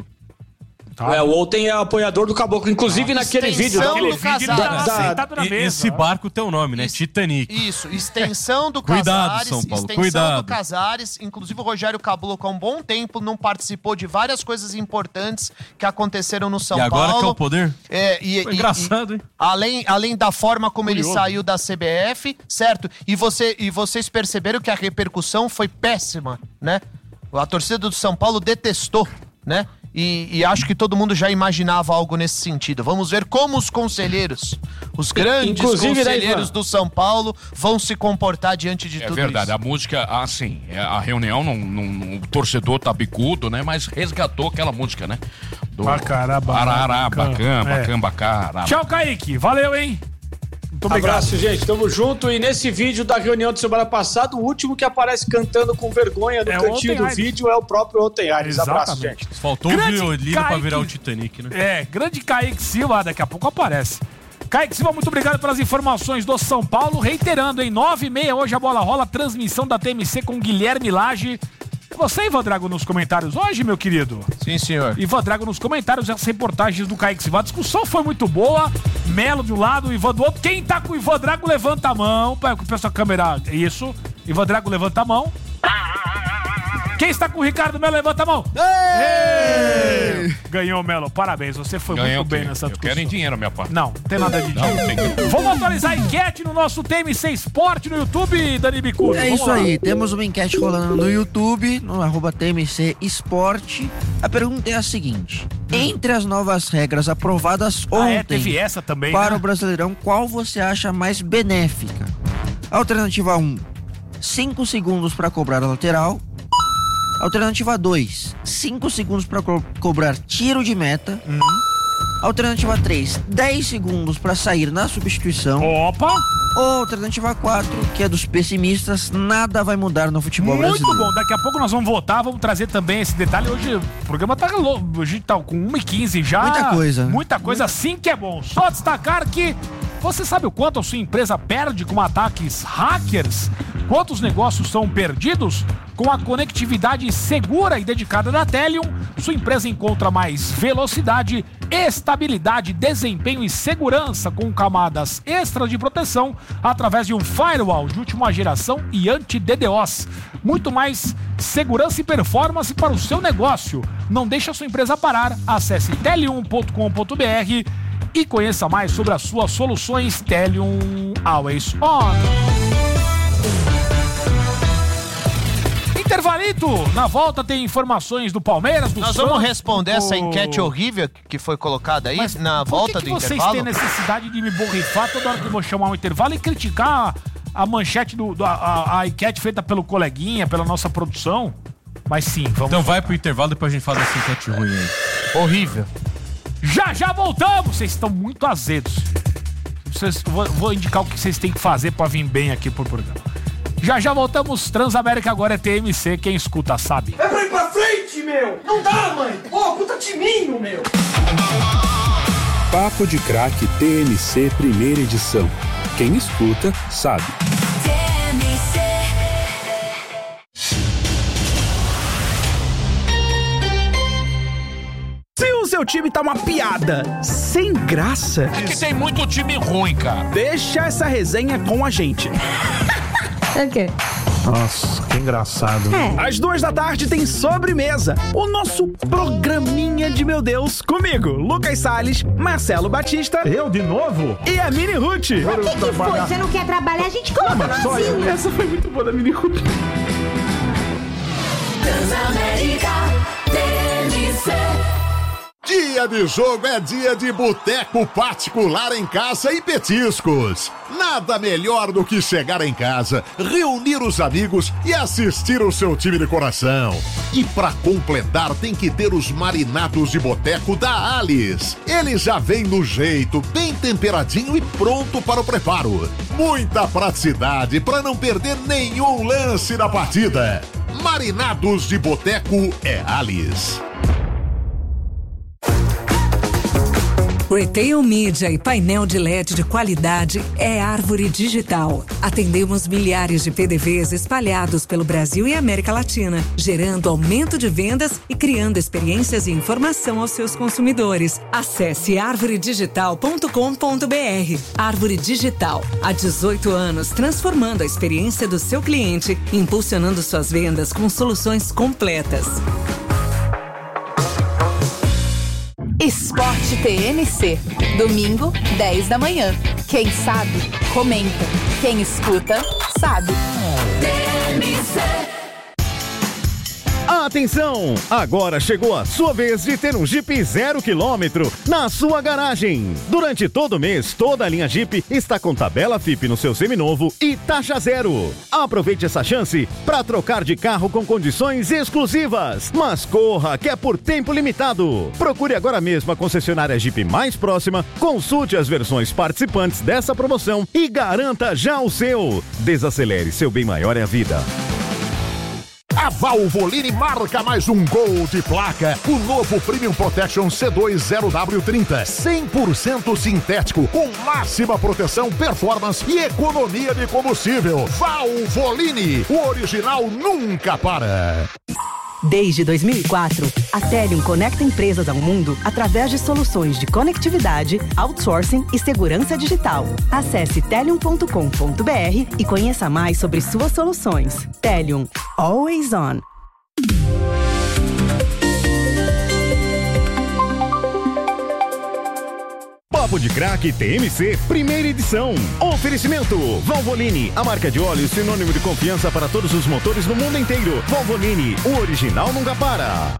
R: Tá. É, o Olten é apoiador do Caboclo. Inclusive
A: Ah,
R: naquele vídeo...
A: extensão
R: naquele
A: do
R: vídeo
A: Casares.
R: da- da-
C: Sentado na
B: E-
C: mesa.
B: Esse barco tem o nome, né? Titanic.
A: Isso, extensão do
B: Cuidado,
A: Casares,
B: São Paulo,
A: extensão
B: cuidado.
A: do Casares, inclusive o Rogério Caboclo há um bom tempo não participou de várias coisas importantes que aconteceram no São
B: E agora
A: Paulo.
B: que é o poder?
A: É, e,
B: Foi
A: e-
B: engraçado,
A: e-
B: hein?
A: Além, além da forma como
C: Curioso.
A: ele saiu da C B F, certo? E, você, e vocês perceberam que a repercussão foi péssima, né? A torcida do São Paulo detestou, né? E, e acho que todo mundo já imaginava algo nesse sentido. Vamos ver como os conselheiros, os grandes
R: Inclusive, né,
A: conselheiros
R: Ivan?
A: do São Paulo vão se comportar diante de
Q: É
A: tudo
Q: verdade,
A: isso.
Q: a música, assim, é, a reunião, não, não- não- o torcedor tá bicudo, né? Mas resgatou aquela música, né? Do
C: Bacaraba,
Q: Arará,
C: bacana.
Q: bacana,
C: É.
Q: bacana, bacana.
C: Tchau, Kaique. Valeu, hein? Muito obrigado.
R: Abraço, gente. Tamo junto. E nesse vídeo da reunião de semana passada, o último que aparece cantando com vergonha no
C: É o
R: cantinho
C: Olten
R: do
C: Aires.
R: vídeo é o próprio Olten Aires. Abraço,
C: Exatamente.
R: gente.
B: Faltou
C: Grande
B: o violino pra
C: Kaique.
B: virar o Titanic, né?
C: É, grande Kaique Silva, daqui a pouco aparece. Kaique Silva, muito obrigado pelas informações do São Paulo. Reiterando, em nove e meia, hoje a bola rola, transmissão da T M C com Guilherme Lage. É você, Ivan Drago, nos comentários hoje, meu querido?
A: Sim, senhor.
C: Ivan Drago nos comentários, as reportagens do Kaique Silva. A discussão foi muito boa. Melo de um lado, Ivan do outro. Quem tá com o Ivan Drago, levanta a mão. Para que o pessoal câmera. Isso. Ivan Drago, levanta a mão. Quem está com o Ricardo Melo, levanta a mão. Ei! Ganhou, Melo. Parabéns. Você foi
Q: Ganhei
C: muito
Q: o
C: bem
Q: quê?
C: nessa
Q: Eu
C: discussão.
Q: quero em dinheiro a minha parte.
C: Não, não tem nada de
Q: Não,
C: dinheiro.
Q: tem que...
C: Vamos atualizar a enquete no nosso T M C Esporte no YouTube, Dani Bicudo.
D: É
C: Vamos
D: isso
C: lá.
D: aí, temos uma enquete rolando no YouTube, no arroba T M C Esporte. A pergunta é a seguinte: entre as novas regras aprovadas
C: Ah,
D: ontem
C: é, teve essa também,
D: para
C: né?
D: o Brasileirão, qual você acha mais benéfica? Alternativa um, cinco segundos para cobrar a lateral. Alternativa dois, cinco segundos para co- cobrar tiro de meta.
C: Uhum.
D: Alternativa três, dez segundos para sair na substituição.
C: Opa!
D: Ou alternativa quatro, que é dos pessimistas, nada vai mudar no futebol
C: Muito
D: brasileiro.
C: bom, daqui a pouco nós vamos votar, vamos trazer também esse detalhe. Hoje o programa tá louco, a gente tá com uma e quinze já.
D: Muita coisa.
C: Muita coisa, assim que é bom. Só destacar que você sabe o quanto a sua empresa perde com ataques hackers? Quantos negócios são perdidos? Com a conectividade segura e dedicada da Telium, sua empresa encontra mais velocidade, estabilidade, desempenho e segurança com camadas extras de proteção através de um firewall de última geração e anti-D DoS. Muito mais segurança e performance para o seu negócio. Não deixe a sua empresa parar. Acesse telium ponto com ponto br e conheça mais sobre as suas soluções Telium Always On. Intervalito, na volta tem informações do Palmeiras, do
A: Nós
C: Santos,
A: vamos responder
C: do-
A: essa enquete horrível que foi colocada aí
C: Mas
A: na
C: por
A: volta
C: que que
A: do
C: vocês
A: intervalo.
C: têm necessidade de me borrifar toda hora que eu vou chamar um intervalo e criticar a manchete do, do- a, a, a enquete feita pelo coleguinha, pela nossa produção? Mas sim, vamos.
B: Então vai pro intervalo, depois a gente faz essa enquete ruim aí.
A: Horrível.
C: Já já voltamos! Vocês estão muito azedos. Vocês, vou, vou indicar o que vocês têm que fazer pra vir bem aqui pro programa. Já já voltamos. Transamérica agora é T M C. Quem escuta sabe.
G: É pra ir pra frente,
S: meu! Não dá, mãe! Ô, puta timinho, meu!
F: Papo de Craque T M C Primeira Edição. Quem escuta, sabe.
G: T M C.
T: Se o seu time tá uma piada sem graça...
Q: É que tem muito time ruim, cara.
T: Deixa essa resenha com a gente.
U: É o quê?
T: Nossa, que engraçado.
U: É.
T: Às duas da tarde tem Sobremesa, o nosso programinha de meu Deus, comigo, Lucas Salles, Marcelo Batista.
I: Eu de novo?
T: E a Mini Ruth.
U: O que que foi? Você não quer trabalhar? A gente coloca no asilo.
T: Essa foi muito boa da Mini Ruth.
G: Transamérica T M C.
V: Dia de jogo é dia de boteco particular em casa e petiscos. Nada melhor do que chegar em casa, reunir os amigos e assistir o seu time de coração. E pra completar tem que ter os marinados de boteco da Alice. Ele já vem no jeito, bem temperadinho e pronto para o preparo. Muita praticidade para não perder nenhum lance da partida. Marinados de boteco é Alice.
W: Retail Media e painel de L E D de qualidade é Árvore Digital. Atendemos milhares de P D Vs espalhados pelo Brasil e América Latina, gerando aumento de vendas e criando experiências e informação aos seus consumidores. Acesse árvore digital ponto com ponto b r. Árvore Digital, há dezoito anos, transformando a experiência do seu cliente, impulsionando suas vendas com soluções completas.
L: Esporte T M C. Domingo, dez da manhã. Quem sabe, comenta. Quem escuta, sabe.
G: T M C.
X: Atenção! Agora chegou a sua vez de ter um Jeep zero quilômetro na sua garagem. Durante todo o mês, toda a linha Jeep está com tabela F I P no seu seminovo e taxa zero. Aproveite essa chance para trocar de carro com condições exclusivas. Mas corra, que é por tempo limitado. Procure agora mesmo a concessionária Jeep mais próxima, consulte as versões participantes dessa promoção e garanta já o seu. Desacelere, seu bem maior é a vida.
V: A Valvoline marca mais um gol de placa. O novo Premium Protection C dois zero W trinta. cem por cento sintético, com máxima proteção, performance e economia de combustível. Valvoline, o original nunca para.
O: Desde dois mil e quatro, a Telium conecta empresas ao mundo através de soluções de conectividade, outsourcing e segurança digital. Acesse telium ponto com ponto b r e conheça mais sobre suas soluções. Telium, always on.
X: Papo de Craque T M C, primeira edição. Oferecimento: Valvoline, a marca de óleo sinônimo de confiança para todos os motores no mundo inteiro. Valvoline, o original nunca para.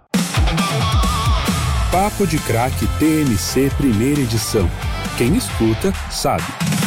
F: Papo de Craque T M C Primeira Edição. Quem escuta, sabe.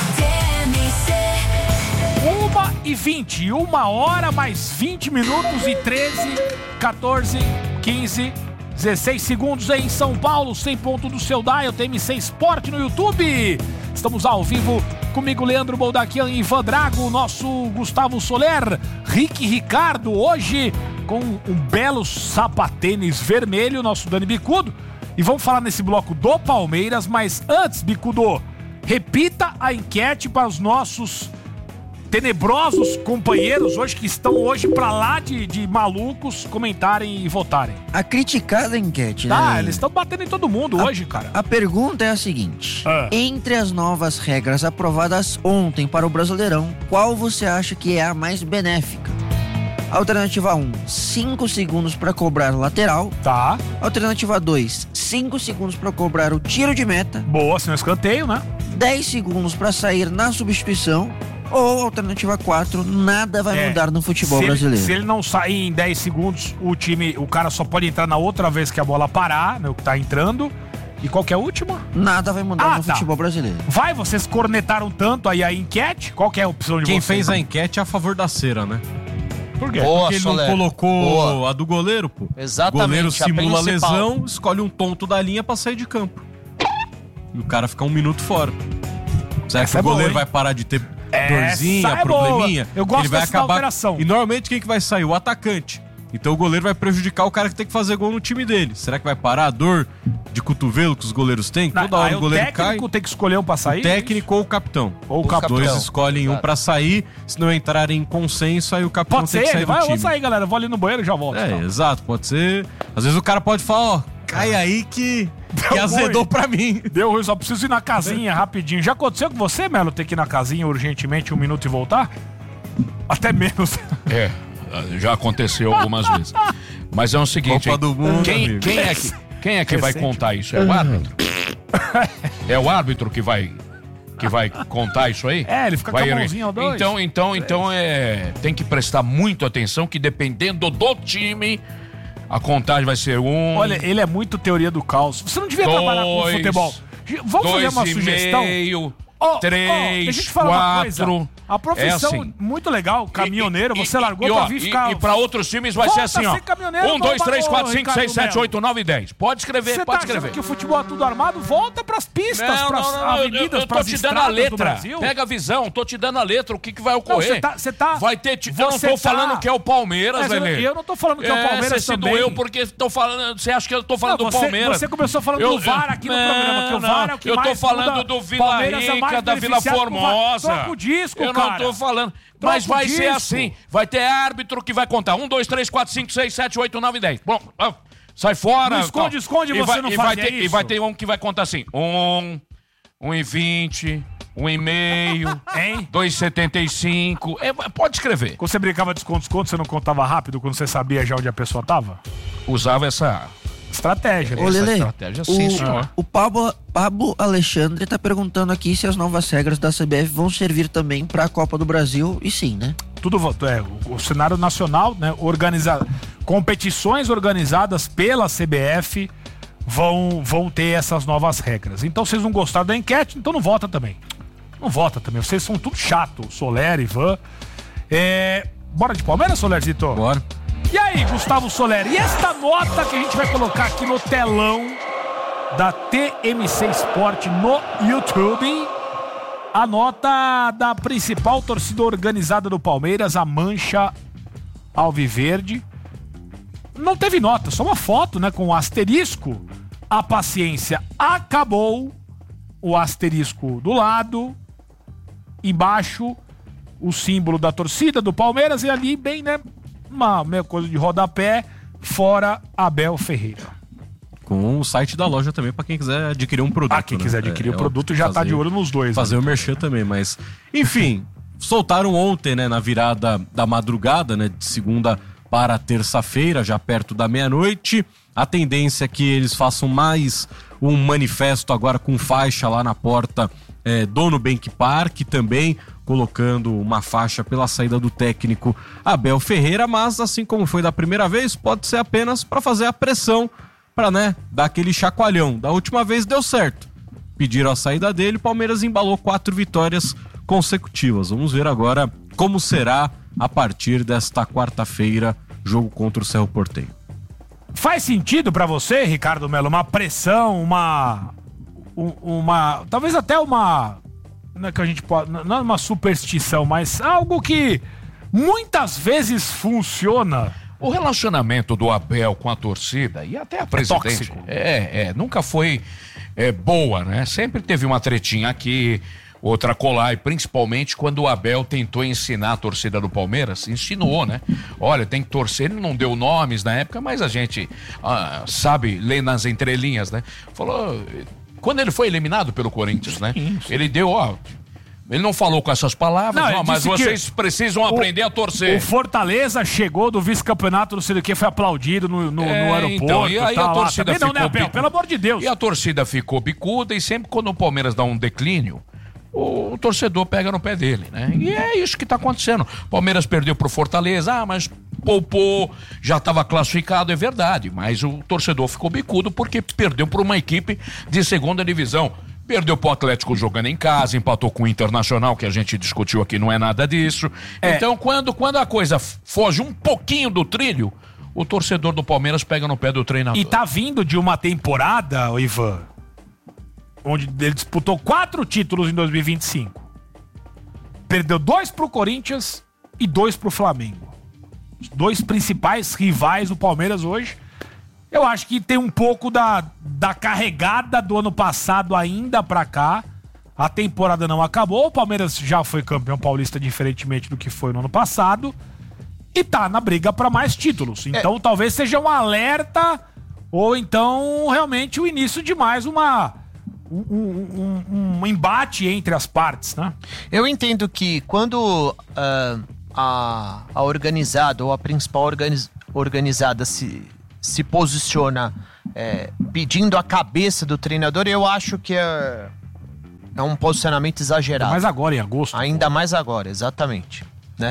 C: Uma e vinte, uma hora mais vinte minutos e treze, quatorze, quinze, dezesseis segundos em São Paulo, cem ponto do seu dial, T M C Esporte no YouTube. Estamos ao vivo comigo, Leandro Boldaquian e Ivan Drago, nosso Gustavo Soler, Rick Ricardo, hoje com um belo sapatênis vermelho, nosso Dani Bicudo. E vamos falar nesse bloco do Palmeiras, mas antes, Bicudo, repita a enquete para os nossos tenebrosos companheiros hoje, que estão hoje pra lá de, de malucos, comentarem e votarem.
D: A criticada enquete, né?
C: Ah, eles estão batendo em todo mundo
D: a,
C: hoje, cara.
D: A pergunta é a seguinte: ah. entre as novas regras aprovadas ontem para o Brasileirão, qual você acha que é a mais benéfica? Alternativa um, cinco segundos para cobrar o lateral.
C: Tá.
D: Alternativa dois, cinco segundos para cobrar o tiro de meta.
C: Boa, sem escanteio, né?
D: dez segundos para sair na substituição. Ou alternativa quatro, nada vai é, mudar no futebol
C: se
D: brasileiro.
C: Ele, se ele não sair em dez segundos, o time, o cara só pode entrar na outra vez que a bola parar, né, o que tá entrando. E qual que é a última?
D: Nada vai mudar
C: ah,
D: no
C: tá.
D: futebol brasileiro.
C: Vai, vocês cornetaram tanto aí a enquete? Qual que é a opção de
B: Quem
C: vocês?
B: fez a enquete é a favor da cera, né?
C: Por quê?
B: Boa, Porque ele
A: Soler.
B: não colocou
A: Boa.
B: a do goleiro, pô.
A: Exatamente.
B: O goleiro simula
A: a
B: lesão, escolhe um tonto da linha pra sair de campo. E o cara fica um minuto fora. Será que
C: Essa
B: o
C: é
B: goleiro
C: boa,
B: vai parar de ter
C: Essa
B: dorzinha,
C: é
B: probleminha?
C: boa. Eu gosto
B: ele vai
C: dessa
B: acabar...
C: alteração.
B: E normalmente quem que vai sair? O atacante. Então o goleiro vai prejudicar o cara que tem que fazer gol no time dele. Será que vai parar a dor de cotovelo que os goleiros têm? Toda
C: Não,
B: hora o goleiro
C: cai. O técnico
B: cai.
C: tem que escolher um pra sair?
B: O técnico ou o capitão.
C: Ou o
B: Os
C: capitão.
B: dois escolhem um
C: Claro.
B: pra sair. Se não entrarem em consenso, aí o capitão
C: Pode
B: tem
C: ser
B: que sair
C: ele,
B: do
C: vai, eu
B: time.
C: vou sair, galera. Eu vou ali no banheiro e já volto.
B: É,
C: Então.
B: exato, pode ser. Às vezes o cara pode falar, ó, cai aí que, que
C: Deu
B: azedou
C: ruim.
B: pra mim.
C: Deu ruim, só preciso ir na casinha rapidinho. Já aconteceu com você, Melo, ter que ir na casinha urgentemente um minuto e voltar? Até menos.
Q: É, já aconteceu algumas vezes. Mas é o seguinte,
B: Copa do Mundo,
Q: quem,
B: amigo.
Q: quem é que, quem é que vai
C: Recente.
Q: contar isso? É o árbitro? É o árbitro que vai que vai contar isso aí?
C: É, ele fica
Q: vai
C: com a mãozinha ao dois.
Q: Então, então, então é, tem que prestar muito atenção que dependendo do time, a contagem vai ser um.
C: Olha, ele é muito teoria do caos. Você não devia
Q: Dois,
C: trabalhar com futebol. Vamos fazer
Q: dois
C: uma
Q: e
C: sugestão?
Q: meio,
C: Ó, ó,
Q: três,
C: deixa eu te falar uma coisa.
Q: quatro.
C: A profissão
Q: É assim.
C: muito legal, caminhoneiro,
Q: E-
C: você
Q: e-
C: largou
Q: e,
C: pra
Q: ó,
C: vir
Q: e-
C: ficar...
Q: E pra outros times vai
C: Volta
Q: ser assim,
C: a
Q: ó.
C: ser caminhoneiro,
Q: Um, dois,
C: não,
Q: três,
C: ô,
Q: quatro, cinco,
C: Ricardo
Q: seis, sete,
C: Melo.
Q: oito, nove, dez. Pode escrever,
C: Você
Q: pode
C: tá achando
Q: escrever.
C: que o futebol é tudo armado? Volta pras pistas,
Q: Não,
C: pras
Q: não, não, eu,
C: avenidas,
Q: eu tô
C: pras
Q: te dando a
C: estradas do
Q: letra.
C: Brasil.
Q: Pega a visão, tô te dando a letra, o que, que vai
C: Não,
Q: ocorrer.
C: você tá, você tá...
Q: Vai ter. Ti... Eu não
C: você
Q: tô
C: tá-
Q: falando que é o Palmeiras,
C: Mas eu não-
Q: Lelê.
C: eu não tô falando que é o Palmeiras
Q: Você se
C: também.
Q: doeu porque tô falando. Você acha que eu tô falando
C: Não,
Q: do
C: você-
Q: Palmeiras?
C: você começou falando do V A R aqui no programa, que o V A R é o que
Q: eu tô
C: mais
Q: falando
C: muda.
Q: do Vila
C: Palmeiras é mais
Q: Rica, da Vila
C: beneficiado com o V A R.
Q: Formosa.
C: Troca o disco,
Q: eu
C: cara.
Q: não tô falando.
C: Troca
Q: Mas
C: o
Q: vai ser
C: disco.
Q: assim. Vai ter árbitro que vai contar. Um, dois, três, quatro, cinco, seis, sete, oito, nove, dez. Bom, ó, sai fora.
C: Não esconde,
Q: tal.
C: esconde,
Q: E
C: você
Q: vai,
C: não
Q: e vai
C: fazia
Q: ter, E
C: isso.
Q: vai ter um que vai contar assim. Um, um e vinte, um e meio,
C: Hein?
Q: dois e setenta e cinco. É, pode escrever.
C: Quando você brincava de esconde-esconde, você não contava rápido quando você sabia já onde a pessoa tava?
Q: Usava essa
C: estratégia.
D: Ô,
Q: essa
D: Lelê,
Q: estratégia, sim,
D: o,
Q: senhor.
D: o Pablo, Pablo Alexandre tá perguntando aqui se as novas regras da C B F vão servir também para a Copa do Brasil, e sim, né?
C: Tudo vo- é, o, o cenário nacional, né? Organiza, competições organizadas pela C B F vão, vão ter essas novas regras. Então, vocês não gostaram da enquete, então não vota também. Não vota também. Vocês são tudo chato. Soler, Ivan. É, bora de Palmeiras, Solerzito?
B: Bora.
C: E aí, Gustavo Soler? E esta nota que a gente vai colocar aqui no telão da T M C Sport no YouTube, a nota da principal torcida organizada do Palmeiras, a Mancha Alviverde. Não teve nota, só uma foto, né, com o asterisco. A paciência acabou. O asterisco do lado. Embaixo, o símbolo da torcida do Palmeiras. E ali, bem, né, uma meia coisa de rodapé, fora Abel Ferreira.
B: Com o site da loja também, pra quem quiser adquirir um produto.
C: Ah, quem
B: né?
C: quiser adquirir
B: É,
C: o produto já tá de olho nos dois.
B: Fazer
C: né?
B: o merchan também, mas... Enfim, soltaram ontem, né, na virada da madrugada, né, de segunda para terça-feira, já perto da meia-noite. A tendência é que eles façam mais um manifesto agora com faixa lá na porta é, do Nubank Park, também colocando uma faixa pela saída do técnico Abel Ferreira, mas assim como foi da primeira vez, pode ser apenas para fazer a pressão, para, né, dar aquele chacoalhão. Da última vez deu certo. Pediram a saída dele, o Palmeiras embalou quatro vitórias consecutivas. Vamos ver agora como será a partir desta quarta-feira, jogo contra o Cerro Porteño.
C: Faz sentido pra você, Ricardo Melo, uma pressão, uma... um- uma talvez até uma... Não é que a gente pode... Não é uma superstição, mas algo que muitas vezes funciona.
Q: O relacionamento do Abel com a torcida e até a presidente
C: tóxico.
Q: é, é, nunca foi é, boa, né? Sempre teve uma tretinha aqui, outra colar, e principalmente quando o Abel tentou ensinar a torcida do Palmeiras, insinuou, né? Olha, tem que torcer, ele não deu nomes na época, mas a gente ah, sabe ler nas entrelinhas, né? Falou, quando ele foi eliminado pelo Corinthians, né? Ele deu, ó... Ele não falou com essas palavras,
C: Não,
Q: não,
C: ele
Q: mas
C: disse que
Q: vocês precisam
C: o-
Q: aprender a torcer.
C: O Fortaleza chegou do vice-campeonato, não sei do que, foi aplaudido no, no,
Q: É,
C: no aeroporto.
Q: então, e aí
C: tá
Q: a
C: lá.
Q: torcida
C: Também não,
Q: ficou
C: né, Abel?
Q: bicu-
C: Pelo amor de Deus.
Q: E a torcida ficou bicuda e sempre quando o Palmeiras dá um declínio, o, o torcedor pega no pé dele, né? E é isso que tá acontecendo. Palmeiras perdeu pro Fortaleza, ah, mas poupou, já estava classificado, é verdade, mas o torcedor ficou bicudo porque perdeu por uma equipe de segunda divisão. Perdeu pro Atlético jogando em casa, empatou com o Internacional, que a gente discutiu aqui, não é nada disso.
C: É.
Q: Então, quando, quando a coisa foge um pouquinho do trilho, o torcedor do Palmeiras pega no pé do treinador.
C: E tá vindo de uma temporada, ô Ivan, onde ele disputou quatro títulos em dois mil e vinte e cinco. Perdeu dois pro Corinthians e dois pro Flamengo. os dois principais rivais do Palmeiras hoje. Eu acho que tem um pouco da, da carregada do ano passado ainda pra cá. A temporada não acabou, o Palmeiras já foi campeão paulista diferentemente do que foi no ano passado. E tá na briga pra mais títulos. Então é. talvez seja um alerta ou então realmente o início de mais uma... Um, um, um, um embate entre as partes, né?
A: Eu entendo que quando uh, a, a organizada ou a principal organiz, organizada se, se posiciona é, pedindo a cabeça do treinador, eu acho que é, é um posicionamento exagerado.
C: Ainda mais agora, em agosto.
A: Ainda pô. mais agora, exatamente, né?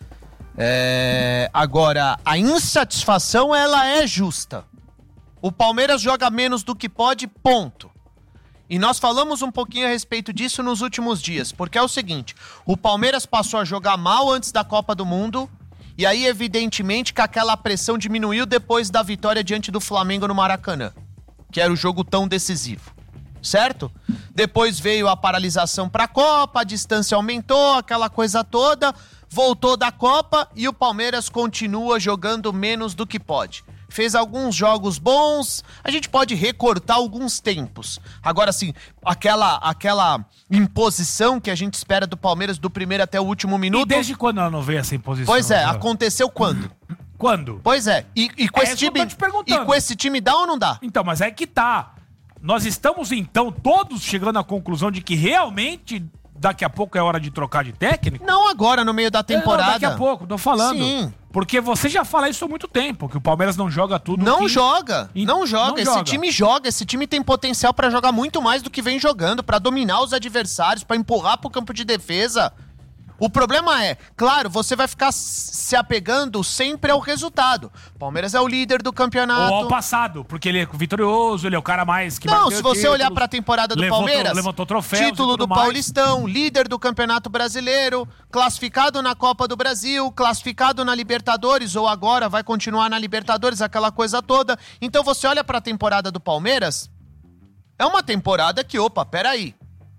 A: É, agora, a insatisfação, ela é justa. O Palmeiras joga menos do que pode, ponto. E nós falamos um pouquinho a respeito disso nos últimos dias, porque é o seguinte, o Palmeiras passou a jogar mal antes da Copa do Mundo, e aí evidentemente que aquela pressão diminuiu depois da vitória diante do Flamengo no Maracanã, que era o jogo tão decisivo, certo? Depois veio a paralisação para a Copa, a distância aumentou, aquela coisa toda, voltou da Copa e o Palmeiras continua jogando menos do que pode. Fez alguns jogos bons, a gente pode recortar alguns tempos. Agora, assim, aquela, aquela imposição que a gente espera do Palmeiras do primeiro até o último minuto...
C: E desde quando ela não veio essa imposição?
A: Pois é, aconteceu quando?
C: Quando?
A: Pois é, e, e, com,
C: é
A: esse time, e com esse time dá ou não dá?
C: Então, mas é que tá. Nós estamos, então, todos chegando à conclusão de que realmente... Daqui a pouco é hora de trocar de técnico?
A: Não agora, no meio da temporada.
C: Não, daqui a pouco, tô falando.
A: Sim.
C: Porque você já fala isso há muito tempo, que o Palmeiras não joga tudo.
A: Não
C: que...
A: joga,
C: e...
A: não joga.
C: Não
A: esse
C: joga.
A: time joga, esse time tem potencial pra jogar muito mais do que vem jogando, pra dominar os adversários, pra empurrar pro campo de defesa. O problema é, claro, você vai ficar se apegando sempre ao resultado. Palmeiras é o líder do campeonato.
C: Ou ao passado, porque ele é vitorioso, ele é o cara mais que
A: Não, se você títulos, olhar pra temporada do
C: levantou,
A: Palmeiras,
C: levantou troféus
A: título do
C: mais.
A: Paulistão, líder do Campeonato Brasileiro, classificado na Copa do Brasil, classificado na Libertadores, ou agora vai continuar na Libertadores, aquela coisa toda. Então você olha pra temporada do Palmeiras, é uma temporada que, opa, peraí.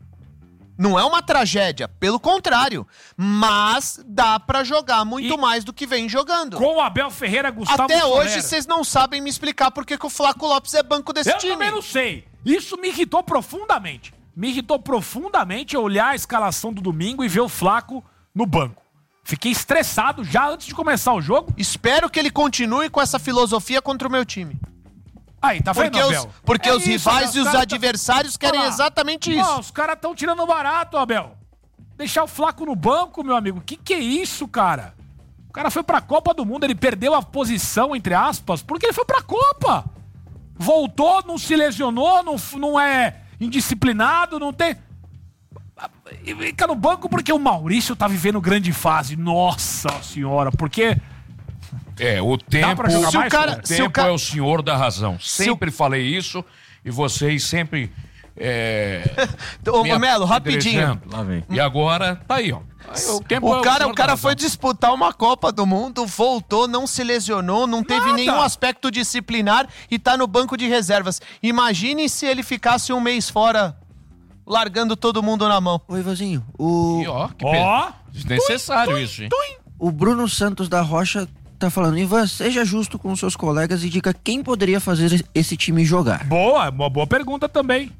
A: Não é uma tragédia, pelo contrário. Mas dá pra jogar muito e mais do que vem jogando.
C: Com o Abel Ferreira, Gustavo
A: Até
C: Soler.
A: hoje vocês não sabem me explicar por que que o Flaco Lopes é banco desse
C: Eu
A: time.
C: Eu também não sei. Isso me irritou profundamente. Me irritou profundamente olhar a escalação do domingo e ver o Flaco no banco. Fiquei estressado já antes de começar o jogo.
A: Espero que ele continue com essa filosofia contra o meu time.
C: Aí, tá vendo,
A: porque
C: Abel?
A: Os, porque é os isso, rivais e os adversários tá... querem exatamente isso.
C: Ó, os caras estão tirando barato, Abel. Deixar o Flaco no banco, meu amigo. Que que é isso, cara? O cara foi pra Copa do Mundo, ele perdeu a posição, entre aspas, porque ele foi pra Copa. Voltou, não se lesionou, não, não é indisciplinado, não tem... E fica no banco porque o Maurício tá vivendo grande fase. Nossa senhora, porque...
Q: É, o tempo,
C: se o
Q: cara, o tempo o cara... é o senhor da razão. Sempre o... falei isso e vocês sempre... É,
A: Ô, Melo, rapidinho.
Q: Lá vem. E agora, tá aí, ó. Aí, o tempo
A: o
Q: é
A: cara,
Q: o
A: o cara foi disputar uma Copa do Mundo, voltou, não se lesionou, não teve
C: Nada.
A: nenhum aspecto disciplinar e tá no banco de reservas. Imagine se ele ficasse um mês fora, largando todo mundo na mão.
D: Oi, Ivanzinho. O...
Q: E, ó, que
C: ó,
Q: desnecessário tuim, isso, hein?
D: Tuim. O Bruno Santos da Rocha tá falando, Ivan, seja justo com os seus colegas e diga quem poderia fazer esse time jogar.
C: Boa, uma boa pergunta também.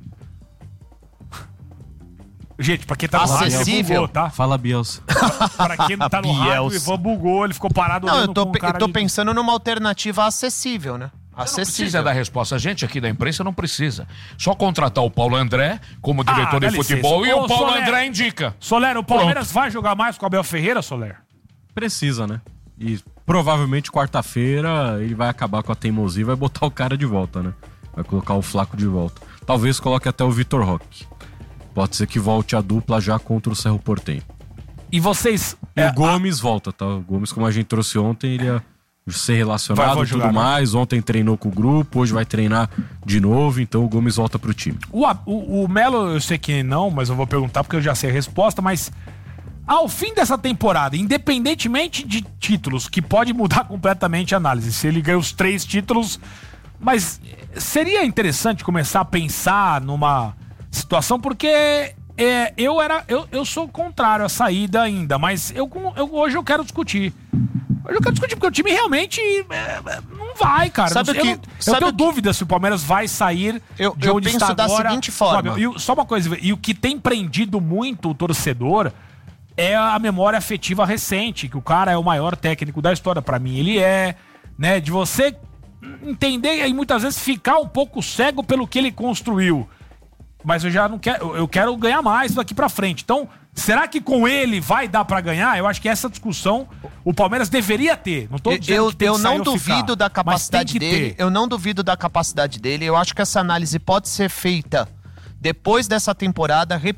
C: Gente, pra quem tá no rádio, ele bugou, tá?
B: Fala, Bielsa.
C: Pra quem não tá no rádio, o Ivan bugou, ele ficou parado
A: não,
C: olhando
A: eu tô,
C: com um cara
A: eu tô
C: de...
A: pensando numa alternativa acessível, né?
Q: Acessível. Não precisa dar resposta. A gente aqui da imprensa não precisa. Só contratar o Paulo André como diretor
C: ah,
Q: de futebol
C: licença.
Q: e o Paulo
C: Soler,
Q: André indica.
C: Soler, o Palmeiras
Q: Pronto.
C: vai jogar mais com o Abel Ferreira, Soler?
B: Precisa, né? E provavelmente quarta-feira ele vai acabar com a teimosia e vai botar o cara de volta, né? Vai colocar o Flaco de volta. Talvez coloque até o Vitor Roque. Pode ser que volte a dupla já contra o Cerro Porteño.
C: E vocês...
B: E é, o Gomes a... volta, tá? O Gomes, como a gente trouxe ontem, ele ia ser relacionado e tudo jogar, mais. Né? Ontem treinou com o grupo, hoje vai treinar de novo, então o Gomes volta pro time.
C: O, o, o Melo, eu sei que não, mas eu vou perguntar porque eu já sei a resposta, mas... Ao fim dessa temporada, independentemente de títulos, que pode mudar completamente a análise, se ele ganha os três títulos, mas seria interessante começar a pensar numa situação, porque é, eu era eu, eu sou contrário à saída ainda, mas eu, eu, hoje eu quero discutir. Eu quero discutir, porque o time realmente é, não vai, cara.
A: Sabe
C: eu,
A: que,
C: eu, eu
A: sabe
C: tenho
A: que...
C: dúvida se o Palmeiras vai sair
A: eu,
C: de
A: eu
C: onde
A: penso
C: está
A: da
C: agora.
A: seguinte forma.
C: Fábio, e, só uma coisa, e o que tem prendido muito o torcedor é a memória afetiva recente, que o cara é o maior técnico da história. Pra mim, ele é, né? De você entender e muitas vezes ficar um pouco cego pelo que ele construiu. Mas eu já não quero, eu quero ganhar mais daqui pra frente. Então, será que com ele vai dar pra ganhar? Eu acho que essa discussão o Palmeiras deveria ter. Não tô dizendo
A: eu,
C: que tem
A: eu
C: que
A: não
C: sair ou
A: duvido
C: ficar,
A: da
C: mas
A: capacidade
C: tem que
A: dele.
C: ter.
A: Eu não duvido da capacidade dele. Eu acho que essa análise pode ser feita depois dessa temporada,